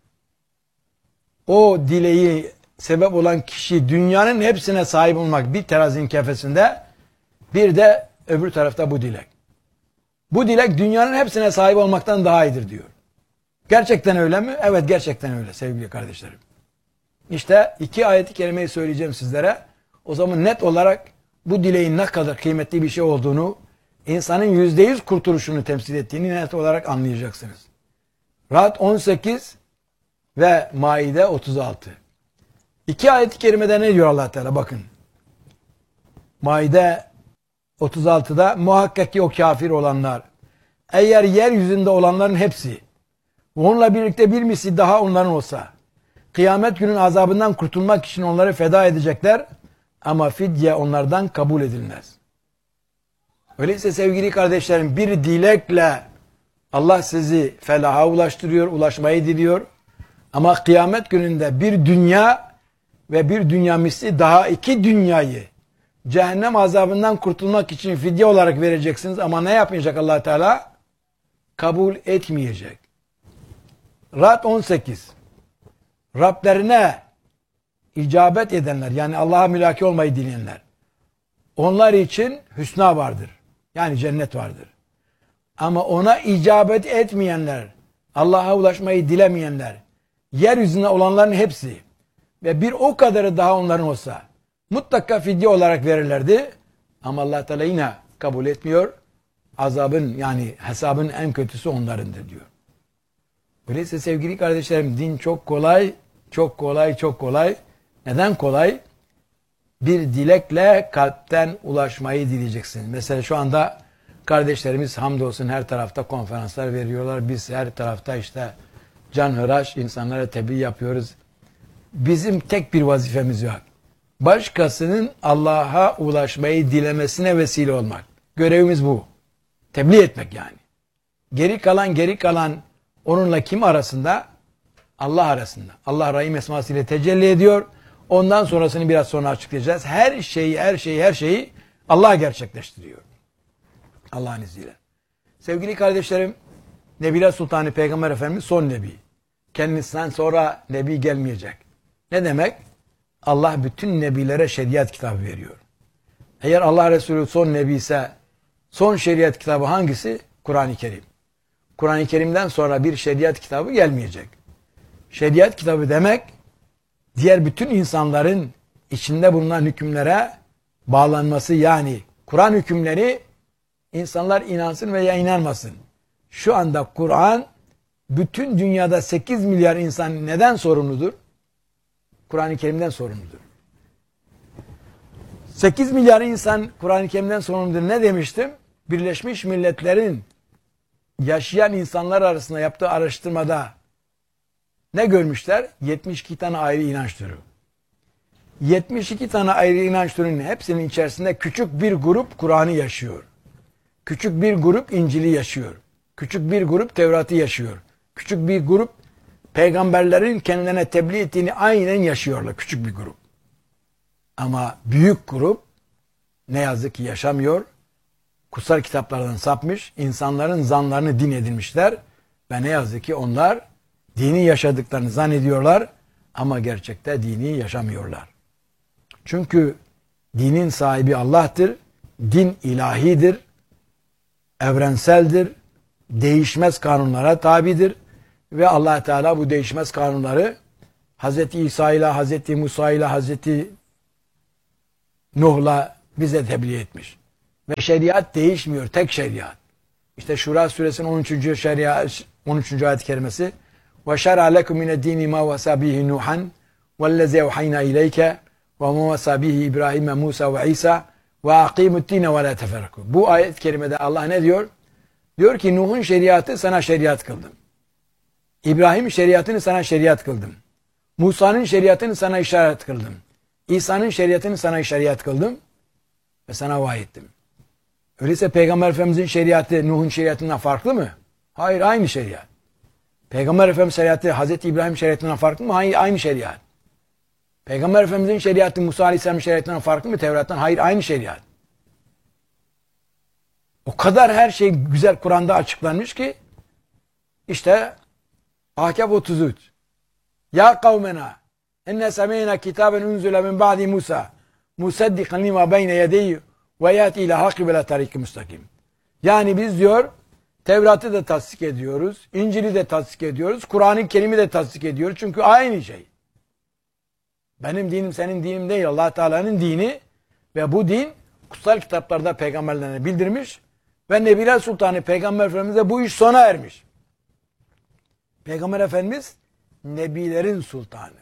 o dileği sebep olan kişi dünyanın hepsine sahip olmak bir terazinin kefesinde, bir de öbür tarafta bu dilek. Bu dilek dünyanın hepsine sahip olmaktan daha iyidir diyor. Gerçekten öyle mi? Evet, gerçekten öyle sevgili kardeşlerim. İşte iki ayet-i kerimeyi söyleyeceğim sizlere. O zaman net olarak bu dileğin ne kadar kıymetli bir şey olduğunu, insanın yüzde yüz kurtuluşunu temsil ettiğini net olarak anlayacaksınız. Ra'd on sekiz ve Maide otuz altı. İki ayet-i kerimede ne diyor Allah Teala? Bakın. Maide otuz altıda muhakkak ki o kafir olanlar, eğer yeryüzünde olanların hepsi onunla birlikte bir misli daha onların olsa, kıyamet günün azabından kurtulmak için onları feda edecekler ama fidye onlardan kabul edilmez. Öyleyse sevgili kardeşlerim, bir dilekle Allah sizi felaha ulaştırıyor, ulaşmayı diliyor. Ama kıyamet gününde bir dünya ve bir dünya misli daha iki dünyayı cehennem azabından kurtulmak için fidye olarak vereceksiniz. Ama ne yapmayacak Allah Teala? Kabul etmeyecek. Ra'd on sekiz. Rablerine icabet edenler, yani Allah'a mülaki olmayı dileyenler, onlar için hüsna vardır. Yani cennet vardır. Ama ona icabet etmeyenler, Allah'a ulaşmayı dilemeyenler, yeryüzünde olanların hepsi ve bir o kadarı daha onların olsa mutlaka fidye olarak verirlerdi. Ama Allah Teala yine kabul etmiyor. Azabın, yani hesabın en kötüsü onlarındır diyor. Öyleyse sevgili kardeşlerim, din çok kolay, çok kolay, çok kolay. Neden kolay? Bir dilekle kalpten ulaşmayı dileyeceksin. Mesela şu anda kardeşlerimiz hamdolsun her tarafta konferanslar veriyorlar. Biz her tarafta işte canhıraş insanlara tebliğ yapıyoruz. Bizim tek bir vazifemiz yok. Başkasının Allah'a ulaşmayı dilemesine vesile olmak. Görevimiz bu. Tebliğ etmek yani. Geri kalan geri kalan onunla kim arasında? Allah arasında. Allah Rahim esmasıyla tecelli ediyor. Ondan sonrasını biraz sonra açıklayacağız. Her şeyi, her şeyi, her şeyi Allah gerçekleştiriyor. Allah'ın izniyle. Sevgili kardeşlerim, Nebiler Sultanı Peygamber Efendimiz son nebi. Kendisinden sonra nebi gelmeyecek. Ne demek? Allah bütün nebilere şeriat kitabı veriyor. Eğer Allah Resulü son nebi ise son şeriat kitabı hangisi? Kur'an-ı Kerim. Kur'an-ı Kerim'den sonra bir şeriat kitabı gelmeyecek. Şeriat kitabı demek, diğer bütün insanların içinde bulunan hükümlere bağlanması, yani Kur'an hükümleri insanlar inansın veya inanmasın. Şu anda Kur'an bütün dünyada sekiz milyar insan neden sorumludur? Kur'an-ı Kerim'den sorumludur. sekiz milyar insan Kur'an-ı Kerim'den sorumludur. Ne demiştim? Birleşmiş Milletler'in yaşayan insanlar arasında yaptığı araştırmada ne görmüşler? yetmiş iki tane ayrı inanç türü. yetmiş iki tane ayrı inanç türünün hepsinin içerisinde küçük bir grup Kur'an'ı yaşıyor. Küçük bir grup İncil'i yaşıyor. Küçük bir grup Tevrat'ı yaşıyor. Küçük bir grup peygamberlerin kendilerine tebliğ ettiğini aynen yaşıyorlar. Küçük bir grup. Ama büyük grup ne yazık ki yaşamıyor. Kutsal kitaplardan sapmış, insanların zanlarını din edinmişler ve ne yazık ki onlar dini yaşadıklarını zannediyorlar ama gerçekte dini yaşamıyorlar. Çünkü dinin sahibi Allah'tır, din ilahidir, evrenseldir, değişmez kanunlara tabidir ve Allah Teala bu değişmez kanunları Hazreti İsa ile, Hazreti Musa ile, Hazreti Nuh'la bize tebliğ etmiş. Ve şeriat değişmiyor. Tek şeriat. İşte Şura suresinin on üçüncü şeriat on üçüncü ayet-i kerimesi ve şer'a lekum mined-dini ma vasa bihi Nuhan vellezî evhayna ileyke ve ma vasa bihi İbrahim, Musa ve İsa ve akîmu'd-dîne ve lâ teferrakû. Bu ayet-i kerimede Allah ne diyor? Diyor ki Nuh'un şeriatı sana şeriat kıldım. İbrahim şeriatını sana şeriat kıldım. Musa'nın şeriatını sana işaret kıldım. İsa'nın şeriatını sana şeriat kıldım ve sana vahiy ettim. Öyleyse Peygamber Efendimizin şeriatı Nuh'un şeriatından farklı mı? Hayır, aynı şeriat. Peygamber Efendimiz şeriatı Hazreti İbrahim şeriatından farklı mı? Hayır, aynı şeriat. Peygamber Efendimizin şeriatı Musa Aleyhisselam'ın şeriatından farklı mı Tevrat'tan? Hayır, aynı şeriat. O kadar her şey güzel Kur'an'da açıklanmış ki işte Ahkaf otuz üç. Ya kavmena enne semeyna kitaben unzule min ba'di Musa musaddiqan lima beyne yedeyhi ve yati ila hakkı ve la tariki müstakim. Yani biz diyor Tevrat'ı da tasdik ediyoruz, İncil'i de tasdik ediyoruz, Kur'an-ı Kerim'i de tasdik ediyoruz. Çünkü aynı şey. Benim dinim senin dinin değil, Allah Teala'nın dini ve bu din kutsal kitaplarda peygamberlerine bildirmiş ve Nebiler Sultanı Peygamber Efendimiz'e bu iş sona ermiş. Peygamber Efendimiz Nebilerin sultanı.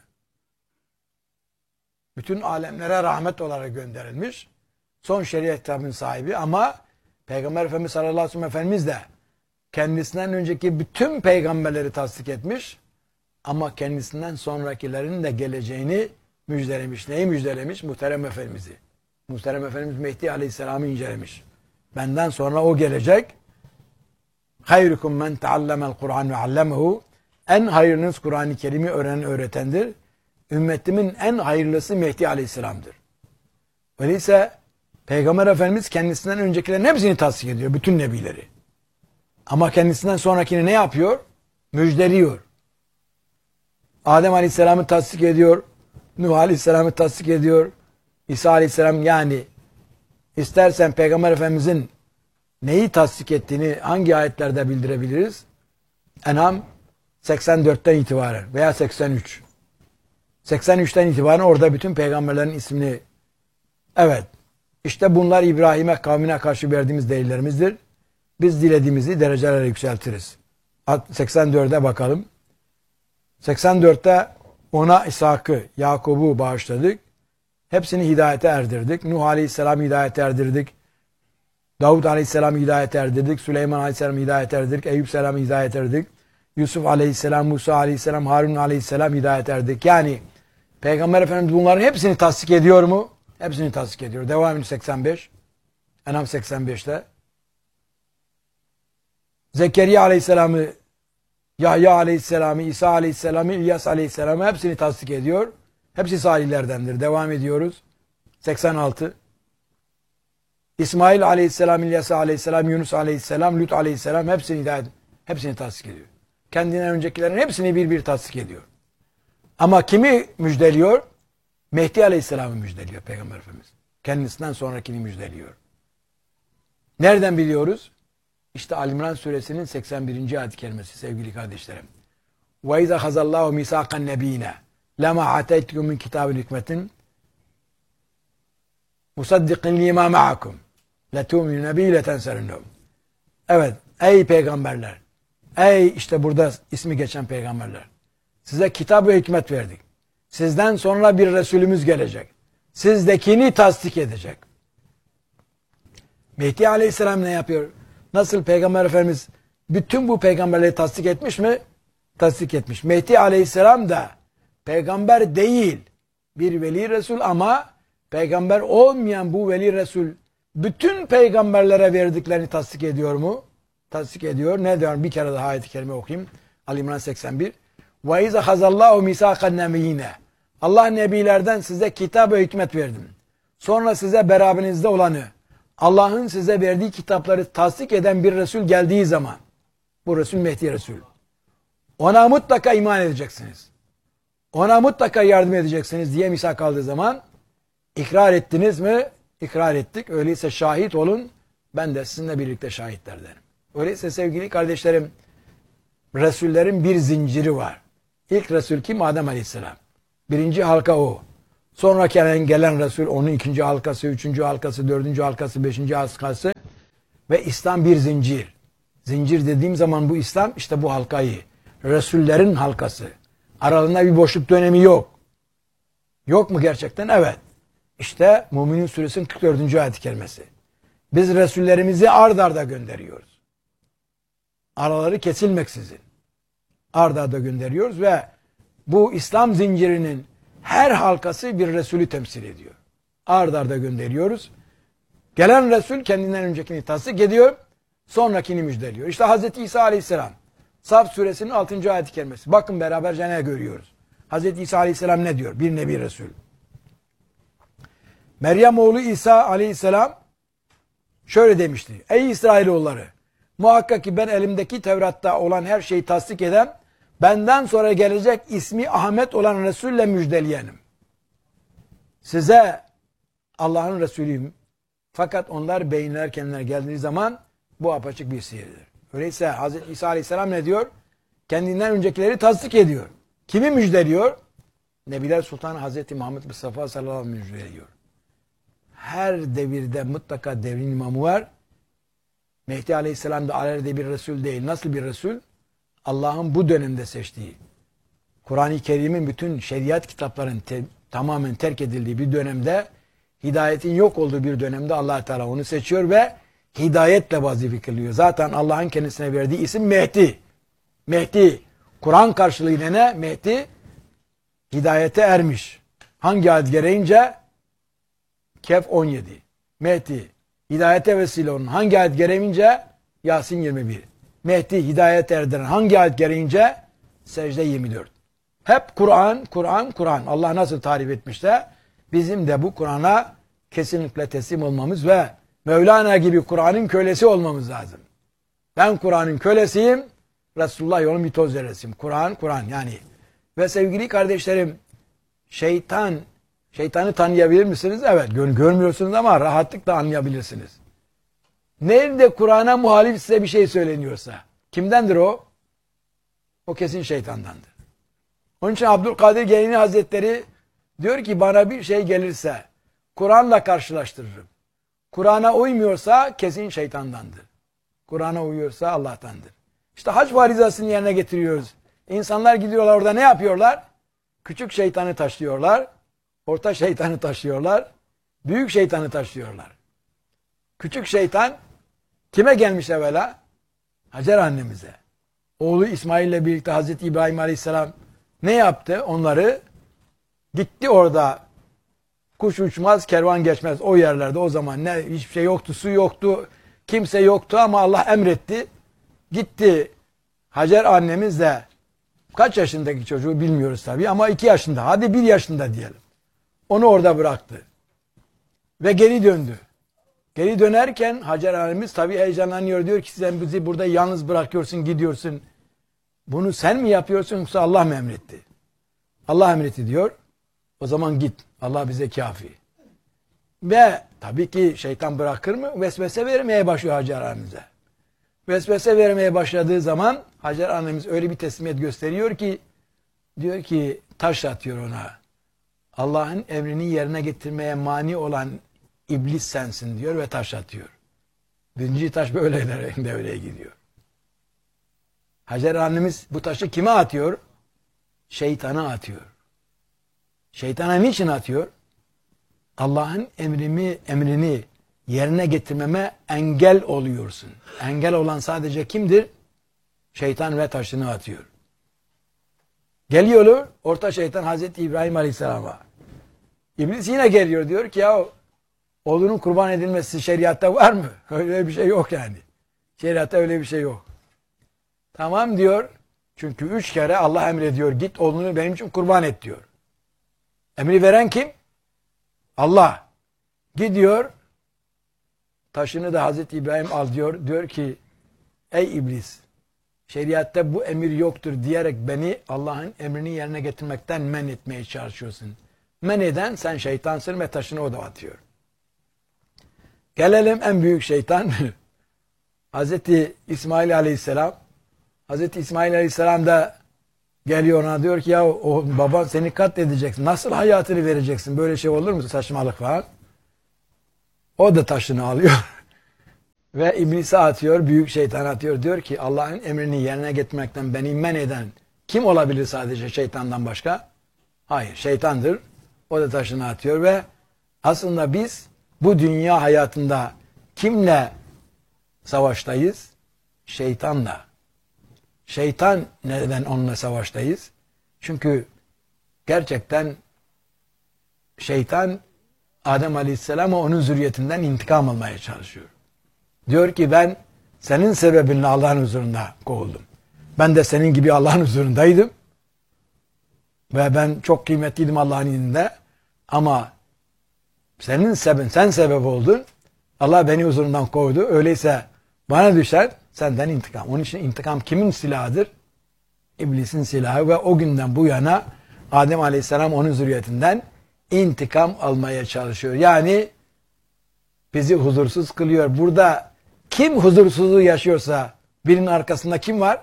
Bütün alemlere rahmet olarak gönderilmiş. Son şeriat kitabının sahibi ama Peygamber Efendimiz sallallahu aleyhi ve sellem Efendimiz de kendisinden önceki bütün peygamberleri tasdik etmiş ama kendisinden sonrakilerin de geleceğini müjdelemiş. Neyi müjdelemiş? Muhterem Efendimiz'i. Muhterem Efendimiz Mehdi Aleyhisselam'ı incelemiş. Benden sonra o gelecek. Hayrukum men teallemel Kur'an ve allemehu. En hayırlınız Kur'an-ı Kerim'i öğrenen öğretendir. Ümmetimin en hayırlısı Mehdi Aleyhisselam'dır. Öyleyse Peygamber Efendimiz kendisinden öncekilerin hepsini tasdik ediyor. Bütün nebileri. Ama kendisinden sonrakini ne yapıyor? Müjdeliyor. Adem Aleyhisselam'ı tasdik ediyor. Nuh Aleyhisselam'ı tasdik ediyor. İsa Aleyhisselam yani istersen Peygamber Efendimizin neyi tasdik ettiğini hangi ayetlerde bildirebiliriz? En'am seksen dörtten itibaren veya seksen üç. seksen üçten itibaren orada bütün peygamberlerin ismini evet işte bunlar İbrahim'e kavmine karşı verdiğimiz delillerimizdir. Biz dilediğimizi derecelere yükseltiriz. seksen dörde bakalım. seksen dörtte ona İshak'ı, Yakub'u bağışladık. Hepsini hidayete erdirdik. Nuh Aleyhisselam'ı hidayete erdirdik. Davud Aleyhisselam'ı hidayete erdirdik. Süleyman Aleyhisselam'ı hidayete erdirdik. Eyüp Aleyhisselam'ı hidayete erdirdik. Yusuf Aleyhisselam, Musa Aleyhisselam, Harun Aleyhisselam hidayet erdik. Yani Peygamber Efendimiz bunların hepsini tasdik ediyor mu? Hepsini tasdik ediyor. Devam ediyor seksen beş. En'am seksen beşte. Zekeriya Aleyhisselam'ı, Yahya Aleyhisselam'ı, İsa Aleyhisselam'ı, İlyas Aleyhisselam'ı hepsini tasdik ediyor. Hepsi salihlerdendir. Devam ediyoruz. seksen altı. İsmail Aleyhisselam, İlyas Aleyhisselam, Yunus Aleyhisselam, Lut Aleyhisselam hepsini hidayet, hepsini tasdik ediyor. Kendinden öncekilerin hepsini bir bir tasdik ediyor. Ama kimi müjdeliyor? Mehdi Aleyhisselam'ı müjdeliyor Peygamber Efendimiz. Kendisinden sonrakini müjdeliyor. Nereden biliyoruz? İşte Ali-İmran suresinin seksen birinci ayet-i kerimesi sevgili kardeşlerim. وَاِذَا خَزَ اللّٰهُ مِسَاقَ النَّب۪ينَ لَمَا عَتَيْتُكُمْ مِنْ كِتَابٍ حِكْمَةٍ مُصَدِّقٍ لِمَا مَعَكُمْ لَتُؤْمِنُ نَب۪ي لَتَنْسَرُنَّهُ. Evet ey peygamberler, ey işte burada ismi geçen peygamberler. Size kitap ve hikmet verdik. Sizden sonra bir Resulümüz gelecek. Sizdekini tasdik edecek. Mehdi Aleyhisselam ne yapıyor? Nasıl Peygamber Efendimiz bütün bu peygamberleri tasdik etmiş mi? Tasdik etmiş. Mehdi Aleyhisselam da peygamber değil. Bir veli Resul ama peygamber olmayan bu veli Resul bütün peygamberlere verdiklerini tasdik ediyor mu? Tasdik ediyor. Ne diyor? Bir kere daha ayet-i kerime okuyayım. Ali-İmran seksen bir. وَاِذَا خَزَ اللّٰهُ مِسَاقَ النَّبِيِّينَ. Allah nebilerden size kitap ve hikmet verdim. Sonra size beraber olanı, Allah'ın size verdiği kitapları tasdik eden bir Resul geldiği zaman, bu Resul Mehdi Resul. Ona mutlaka iman edeceksiniz. Ona mutlaka yardım edeceksiniz diye misak aldığı zaman, ikrar ettiniz mi? İkrar ettik. Öyleyse şahit olun. Ben de sizinle birlikte şahitlerdenim. Öyleyse sevgili kardeşlerim, Resullerin bir zinciri var. İlk Resul kim? Adem Aleyhisselam. Birinci halka o. Sonraki gelen Resul onun ikinci halkası, üçüncü halkası, dördüncü halkası, beşinci halkası ve İslam bir zincir. Zincir dediğim zaman bu İslam işte bu halkayı. Resullerin halkası. Aralarında bir boşluk dönemi yok. Yok mu gerçekten? Evet. İşte Müminin Suresinin kırk dördüncü ayet-i kerimesi. Biz Resullerimizi ard arda gönderiyoruz. Araları kesilmeksizin. Ard arda gönderiyoruz ve bu İslam zincirinin her halkası bir Resulü temsil ediyor. Ard arda gönderiyoruz. Gelen Resul kendinden öncekini tasdik ediyor. Sonrakini müjdeliyor. İşte Hazreti İsa Aleyhisselam. Saf suresinin altıncı ayet-i kerimesi. Bakın beraberce ne görüyoruz. Hazreti İsa Aleyhisselam ne diyor? Bir nebi Resul. Meryem oğlu İsa Aleyhisselam şöyle demişti. Ey İsrailoğulları! Muhakkak ki ben elimdeki Tevrat'ta olan her şeyi tasdik eden, benden sonra gelecek ismi Ahmet olan Resul'le müjdeleyenim. Size Allah'ın Resulüyüm. Fakat onlar beyinler kendilerine geldiği zaman bu apaçık bir sihirdir. Öyleyse Hazreti İsa Aleyhisselam ne diyor? Kendinden öncekileri tasdik ediyor. Kimi müjdeliyor? Nebiler Sultanı Hazreti Muhammed Mustafa sallallahu aleyhi ve sellem müjdeliyor. Her devirde mutlaka devrin imamı var. Mehdi Aleyhisselam da alelade bir Resul değil. Nasıl bir Resul? Allah'ın bu dönemde seçtiği, Kur'an-ı Kerim'in bütün şeriat kitaplarının te tamamen terk edildiği bir dönemde, hidayetin yok olduğu bir dönemde Allah Teala onu seçiyor ve hidayetle vazife kılıyor. Zaten Allah'ın kendisine verdiği isim Mehdi. Mehdi, Kur'an karşılığıyla ne? Mehdi, hidayete ermiş. Hangi ayet gereğince? Kehf on yedi. Mehdi, hidayete vesile onun. Hangi ayet gereğince? Yasin yirmi bir. Mehdi, hidayete erdiren. Hangi ayet gereğince? Secde yirmi dört. Hep Kur'an, Kur'an, Kur'an. Allah nasıl tarif etmişse bizim de bu Kur'an'a kesinlikle teslim olmamız ve Mevlana gibi Kur'an'ın kölesi olmamız lazım. Ben Kur'an'ın kölesiyim, Resulullah yolun bir toz zerresiyim. Kur'an, Kur'an yani. Ve sevgili kardeşlerim, şeytan, şeytanı tanıyabilir misiniz? Evet, gör, görmüyorsunuz ama rahatlıkla anlayabilirsiniz. Nerede Kur'an'a muhalif size bir şey söyleniyorsa, kimdendir o? O kesin şeytandandır. Onun için Abdülkadir Geylani Hazretleri diyor ki bana bir şey gelirse Kur'an'la karşılaştırırım. Kur'an'a uymuyorsa kesin şeytandandır. Kur'an'a uyuyorsa Allah'tandır. İşte hac varizasını yerine getiriyoruz. İnsanlar gidiyorlar orada ne yapıyorlar? Küçük şeytanı taşlıyorlar. Orta şeytanı taşlıyorlar. Büyük şeytanı taşlıyorlar. Küçük şeytan kime gelmiş evvela? Hacer annemize. Oğlu İsmail ile birlikte Hazreti İbrahim Aleyhisselam ne yaptı? Onları gitti orada. Kuş uçmaz, kervan geçmez. O yerlerde o zaman ne hiçbir şey yoktu, su yoktu, kimse yoktu ama Allah emretti. Gitti Hacer annemiz de kaç yaşındaki çocuğu bilmiyoruz tabii ama iki yaşında, hadi bir yaşında diyelim. Onu orada bıraktı. Ve geri döndü. Geri dönerken Hacer annemiz tabii heyecanlanıyor. Diyor ki sen bizi burada yalnız bırakıyorsun, gidiyorsun. Bunu sen mi yapıyorsun yoksa Allah mı emretti? Allah emretti diyor. O zaman git. Allah bize kafi. Ve tabii ki şeytan bırakır mı? Vesvese vermeye başlıyor Hacer annemize. Vesvese vermeye başladığı zaman Hacer annemiz öyle bir teslimiyet gösteriyor ki diyor ki taş atıyor ona. Allah'ın emrini yerine getirmeye mani olan iblis sensin diyor ve taş atıyor. Birinci taş böyle devreye gidiyor. Hacer annemiz bu taşı kime atıyor? Şeytana atıyor. Şeytana niçin atıyor? Allah'ın emrimi, emrini yerine getirmeme engel oluyorsun. Engel olan sadece kimdir? Şeytan ve taşını atıyor. Geliyorlar, orta şeytan Hazreti İbrahim Aleyhisselam'a. İblis yine geliyor, diyor ki ya oğlunun kurban edilmesi şeriatta var mı? Öyle bir şey yok yani. Şeriatta öyle bir şey yok. Tamam diyor. Çünkü üç kere Allah emrediyor. Git oğlunu benim için kurban et diyor. Emri veren kim? Allah. Gidiyor. Taşını da Hazreti İbrahim al diyor. Diyor ki ey iblis, şeriatta bu emir yoktur diyerek beni Allah'ın emrini yerine getirmekten men etmeye çalışıyorsun. Men eden sen şeytansın ve taşını o da atıyor. Gelelim en büyük şeytan. Hazreti İsmail Aleyhisselam. Hazreti İsmail Aleyhisselam da Geliyor ona diyor ki ya o baban seni katledeceksin. Nasıl hayatını vereceksin? Böyle şey olur mu? Saçmalık falan. O da taşını alıyor. Ve iblise atıyor. Büyük şeytan atıyor. Diyor ki Allah'ın emrini yerine getirmekten beni men eden kim olabilir sadece şeytandan başka? Hayır, şeytandır. O da taşını atıyor ve aslında biz bu dünya hayatında kimle savaştayız? Şeytanla. Şeytan neden onunla savaştayız? Çünkü gerçekten şeytan Adem Aleyhisselam'a onun zürriyetinden intikam almaya çalışıyor. Diyor ki ben senin sebebinle Allah'ın huzurunda kovuldum. Ben de senin gibi Allah'ın huzurundaydım. Ve ben çok kıymetliydim Allah'ın indinde. Ama senin sebebin, sen sebep oldun. Allah beni huzurundan kovdu. Öyleyse bana düşer senden intikam. Onun için intikam kimin silahıdır? İblisin silahı ve o günden bu yana Adem Aleyhisselam onun zürriyetinden intikam almaya çalışıyor. Yani bizi huzursuz kılıyor. Burada kim huzursuzluğu yaşıyorsa birinin arkasında kim var?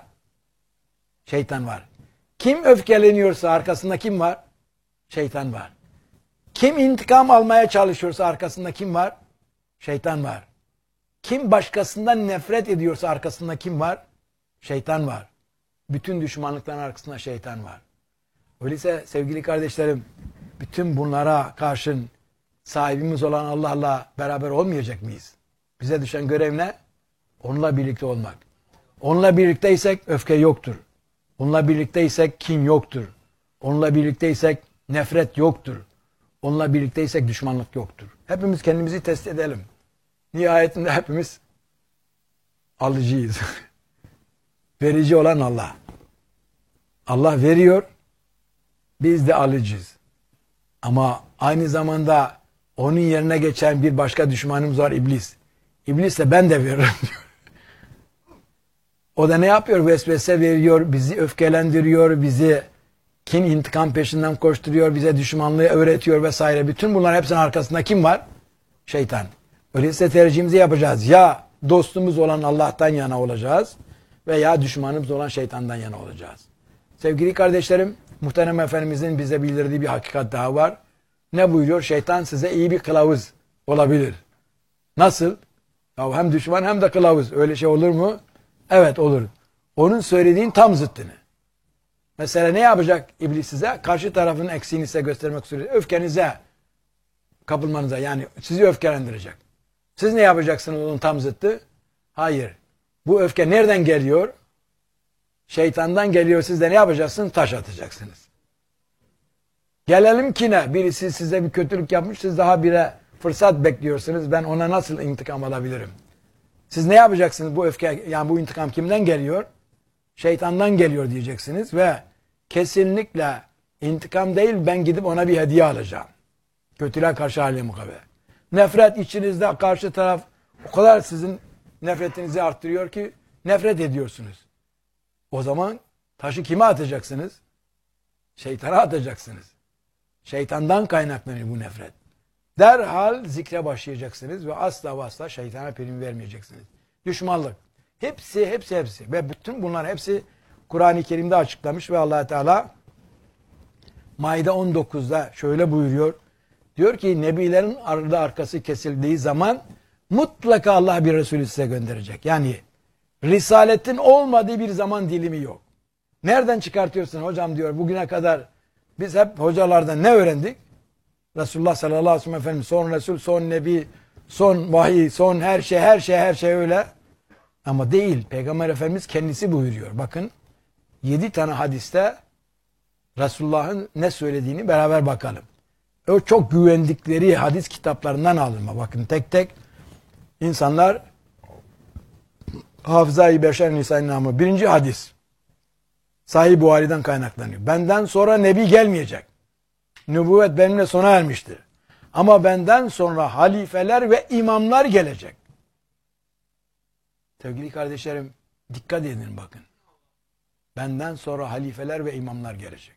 Şeytan var. Kim öfkeleniyorsa arkasında kim var? Şeytan var. Kim intikam almaya çalışıyorsa arkasında kim var? Şeytan var. Kim başkasından nefret ediyorsa arkasında kim var? Şeytan var. Bütün düşmanlıkların arkasında şeytan var. Öyleyse sevgili kardeşlerim, bütün bunlara karşın sahibimiz olan Allah'la beraber olmayacak mıyız? Bize düşen görev ne? Onunla birlikte olmak. Onunla birlikteysek öfke yoktur. Onunla birlikteysek kin yoktur. Onunla birlikteysek nefret yoktur. Onunla birlikteysek düşmanlık yoktur. Hepimiz kendimizi test edelim. Nihayetinde hepimiz alıcıyız. Verici olan Allah. Allah veriyor, biz de alıcıyız. Ama aynı zamanda onun yerine geçen bir başka düşmanımız var, iblis. İblis de ben de veririm diyor. O da ne yapıyor? Vesvese veriyor, bizi öfkelendiriyor, bizi kin, intikam peşinden koşturuyor, bize düşmanlığı öğretiyor vesaire. Bütün bunların hepsinin arkasında kim var? Şeytan. Öyleyse tercihimizi yapacağız. Ya dostumuz olan Allah'tan yana olacağız veya düşmanımız olan şeytandan yana olacağız. Sevgili kardeşlerim, muhterem Efendimizin bize bildirdiği bir hakikat daha var. Ne buyuruyor? Şeytan size iyi bir kılavuz olabilir. Nasıl? Ya hem düşman hem de kılavuz. Öyle şey olur mu? Evet olur. Onun söylediğin tam zıttını. Mesela ne yapacak iblis size? Karşı tarafın eksiğini size göstermek suretiyle öfkenize kapılmanıza, yani sizi öfkelendirecek. Siz ne yapacaksınız onun tam zıttı? Hayır. Bu öfke nereden geliyor? Şeytandan geliyor. Siz de ne yapacaksınız? Taş atacaksınız. Gelelim ki ne? Birisi size bir kötülük yapmış. Siz daha bire fırsat bekliyorsunuz. Ben ona nasıl intikam alabilirim? Siz ne yapacaksınız? Bu öfke, yani bu intikam kimden geliyor? Şeytandan geliyor diyeceksiniz ve kesinlikle intikam değil, ben gidip ona bir hediye alacağım. Kötülüğe karşı hali mukabe. Nefret içinizde, karşı taraf o kadar sizin nefretinizi arttırıyor ki nefret ediyorsunuz. O zaman taşı kime atacaksınız? Şeytana atacaksınız. Şeytandan kaynaklanıyor bu nefret. Derhal zikre başlayacaksınız ve asla ve asla şeytana prim vermeyeceksiniz. Düşmanlık. Hepsi, hepsi, hepsi. Ve bütün bunlar hepsi Kur'an-ı Kerim'de açıklamış ve Allah Teala Maide on dokuzda şöyle buyuruyor. Diyor ki nebilerin ardı arkası kesildiği zaman mutlaka Allah bir Resulü size gönderecek. Yani risaletin olmadığı bir zaman dilimi yok. Nereden çıkartıyorsun hocam diyor, bugüne kadar biz hep hocalardan ne öğrendik? Resulullah sallallahu aleyhi ve sellem Efendimiz son Resul, son Nebi, son vahiy, son her şey, her şey, her şey öyle. Ama değil. Peygamber Efendimiz kendisi buyuruyor. Bakın yedi tane hadiste Resulullah'ın ne söylediğini beraber bakalım. O çok güvendikleri hadis kitaplarından alınma. Bakın tek tek insanlar Hafızayı Beşer Nisan namı. Birinci hadis. Sahih Buhari'den kaynaklanıyor. Benden sonra Nebi gelmeyecek. Nübüvvet benimle sona ermiştir. Ama benden sonra halifeler ve imamlar gelecek. Sevgili kardeşlerim, dikkat edin bakın. Benden sonra halifeler ve imamlar gelecek.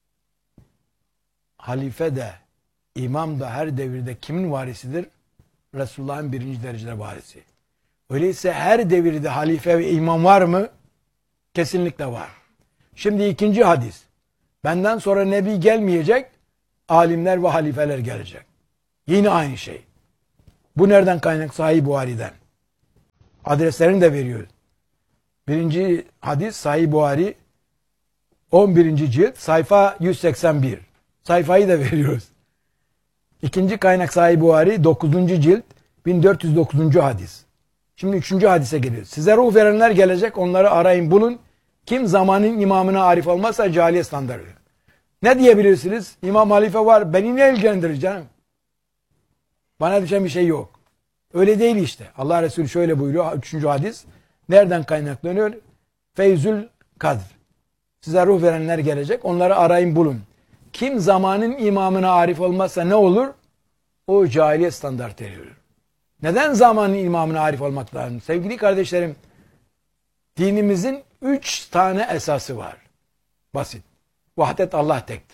Halife de, imam da her devirde kimin varisidir? Resulullah'ın birinci derecede varisi. Öyleyse her devirde halife ve imam var mı? Kesinlikle var. Şimdi ikinci hadis. Benden sonra nebi gelmeyecek, alimler ve halifeler gelecek. Yine aynı şey. Bu nereden kaynak? Sahih Buhari'den. Adreslerini de veriyor. Birinci hadis Sahih Buhari on birinci cilt sayfa yüz seksen bir. Sayfayı da veriyoruz. İkinci kaynak Sahih Buhari dokuzuncu cilt bin dört yüz dokuzuncu hadis. Şimdi üçüncü hadise geliyoruz. Size ruh verenler gelecek, onları arayın bulun. Kim zamanın imamına arif olmazsa cahiliye standartı. Ne diyebilirsiniz? İmam halife var, beni ne ilgilendirir canım? Bana düşen bir şey yok. Öyle değil işte. Allah Resulü şöyle buyuruyor. Üçüncü hadis. Nereden kaynaklanıyor? Feyzül Kadr. Size ruh verenler gelecek. Onları arayın bulun. Kim zamanın imamına arif olmazsa ne olur? O cahiliye standartı eriyor. Neden zamanın imamına arif olmak lazım? Sevgili kardeşlerim, dinimizin üç tane esası var. Basit. Vahdet Allah tektir.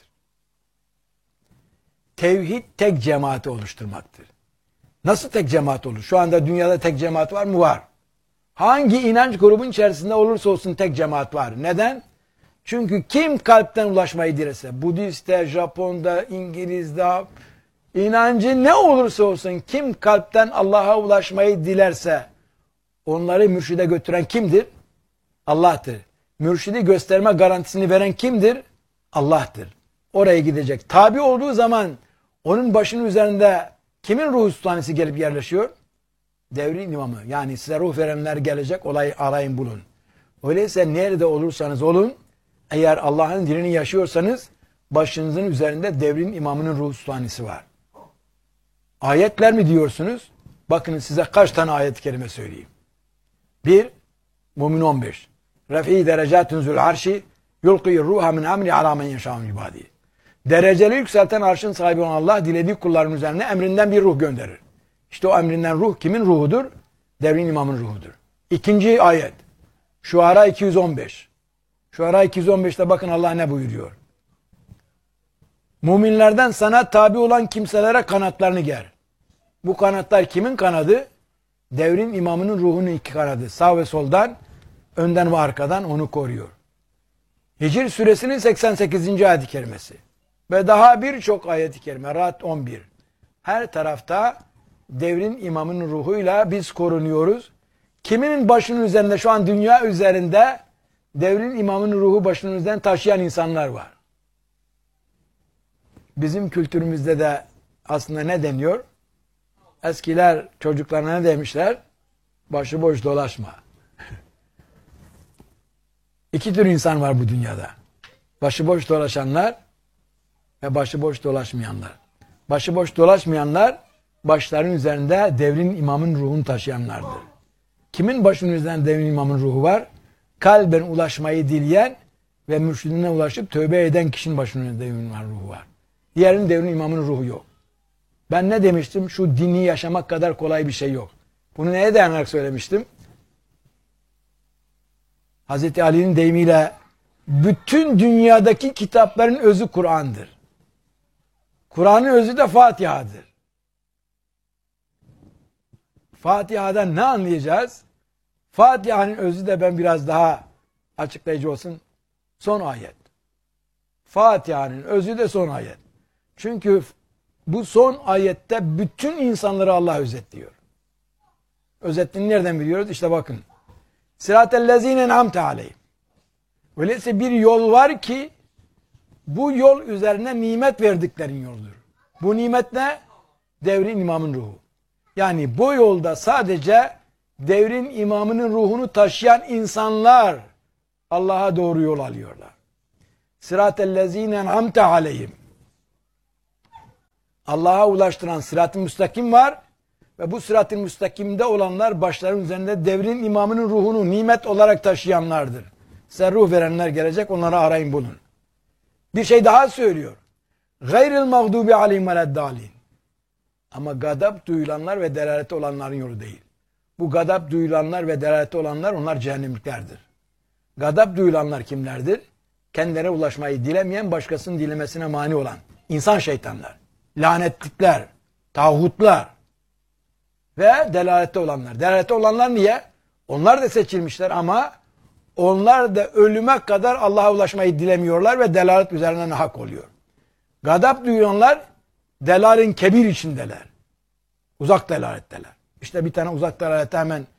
Tevhid tek cemaati oluşturmaktır. Nasıl tek cemaat olur? Şu anda dünyada tek cemaat var mı? Var. Hangi inanç grubun içerisinde olursa olsun tek cemaat var. Neden? Çünkü kim kalpten ulaşmayı dilese, Budist'te, Japon'da, İngiliz'de, inancı ne olursa olsun kim kalpten Allah'a ulaşmayı dilerse onları mürşide götüren kimdir? Allah'tır. Mürşidi gösterme garantisini veren kimdir? Allah'tır. Oraya gidecek. Tabi olduğu zaman onun başının üzerinde kimin ruhu sultanesi gelip yerleşiyor? Devrin imamı. Yani size ruh verenler gelecek, olayı arayın bulun. Öyleyse nerede olursanız olun, eğer Allah'ın dinini yaşıyorsanız başınızın üzerinde devrin imamının ruhu sultanesi var. Ayetler mi diyorsunuz? Bakın size kaç tane ayet-i kerime söyleyeyim. Bir, Mümin on beş. Refi derecatun zul arşi yulqi ruha min amri ala men yeşâ'u ibâdî. Dereceli yükselten arşın sahibi olan Allah dilediği kulların üzerine emrinden bir ruh gönderir. İşte o emrinden ruh kimin ruhudur? Devrin imamın ruhudur. İkinci ayet. Şuara iki yüz on beş. Şuara iki yüz on beşte bakın Allah ne buyuruyor? Müminlerden sana tabi olan kimselere kanatlarını ger. Bu kanatlar kimin kanadı? Devrin imamının ruhunun iki kanadı. Sağ ve soldan, önden ve arkadan onu koruyor. Hicr suresinin seksen sekizinci ayet-i kerimesi. Ve daha birçok ayet-i kerime. Ra'd on bir. Her tarafta devrin imamının ruhuyla biz korunuyoruz. Kiminin başının üzerinde şu an dünya üzerinde devrin imamının ruhu başının üzerinden taşıyan insanlar var. Bizim kültürümüzde de aslında ne deniyor? Eskiler çocuklarına ne demişler? Başıboş dolaşma. İki tür insan var bu dünyada. Başıboş dolaşanlar ve başıboş dolaşmayanlar. Başıboş dolaşmayanlar başların üzerinde devrin imamın ruhunu taşıyanlardır. Kimin başının üzerinde devrin imamın ruhu var? Kalben ulaşmayı dileyen ve mürşidine ulaşıp tövbe eden kişinin başının üzerinde devrin imamın ruhu var. Diğerinin devrin imamın ruhu yok. Ben ne demiştim? Şu dini yaşamak kadar kolay bir şey yok. Bunu neye dayanarak söylemiştim? Hazreti Ali'nin deyimiyle bütün dünyadaki kitapların özü Kur'an'dır. Kur'an'ın özü de Fatiha'dır. Fatiha'dan ne anlayacağız? Fatiha'nın özü de ben biraz daha açıklayıcı olsun. Son ayet. Fatiha'nın özü de son ayet. Çünkü bu son ayette bütün insanları Allah özetliyor. Özetliğini nereden biliyoruz? İşte bakın. Sıratellezîne en'amte aleyhim. Öyleyse bir yol var ki bu yol üzerine nimet verdiklerin yoldur. Bu nimet ne? Devrin imamın ruhu. Yani bu yolda sadece devrin imamının ruhunu taşıyan insanlar Allah'a doğru yol alıyorlar. Sıratellezîne en'amte aleyhim. Allah'a ulaştıran sırat-ı müstakim var ve bu sırat-ı müstakimde olanlar başların üzerinde devrin imamının ruhunu nimet olarak taşıyanlardır. Size ruh verenler gelecek, onları arayın bulun. Bir şey daha söylüyor. Gayril mağdubi aleyhim veleddâlin. Ama gadap duyulanlar ve delaleti olanların yolu değil. Bu gadap duyulanlar ve delaleti olanlar onlar cehennemliklerdir. Gadap duyulanlar kimlerdir? Kendilerine ulaşmayı dilemeyen, başkasının dilemesine mani olan insan şeytanlar, lanetlikler, tağutlar ve delalette olanlar. Delalette olanlar niye? Onlar da seçilmişler ama onlar da ölüme kadar Allah'a ulaşmayı dilemiyorlar ve delalet üzerinden hak oluyor. Gadap duyanlar delalin kebir içindeler. Uzak delaletteler. İşte bir tane uzak delalete hemen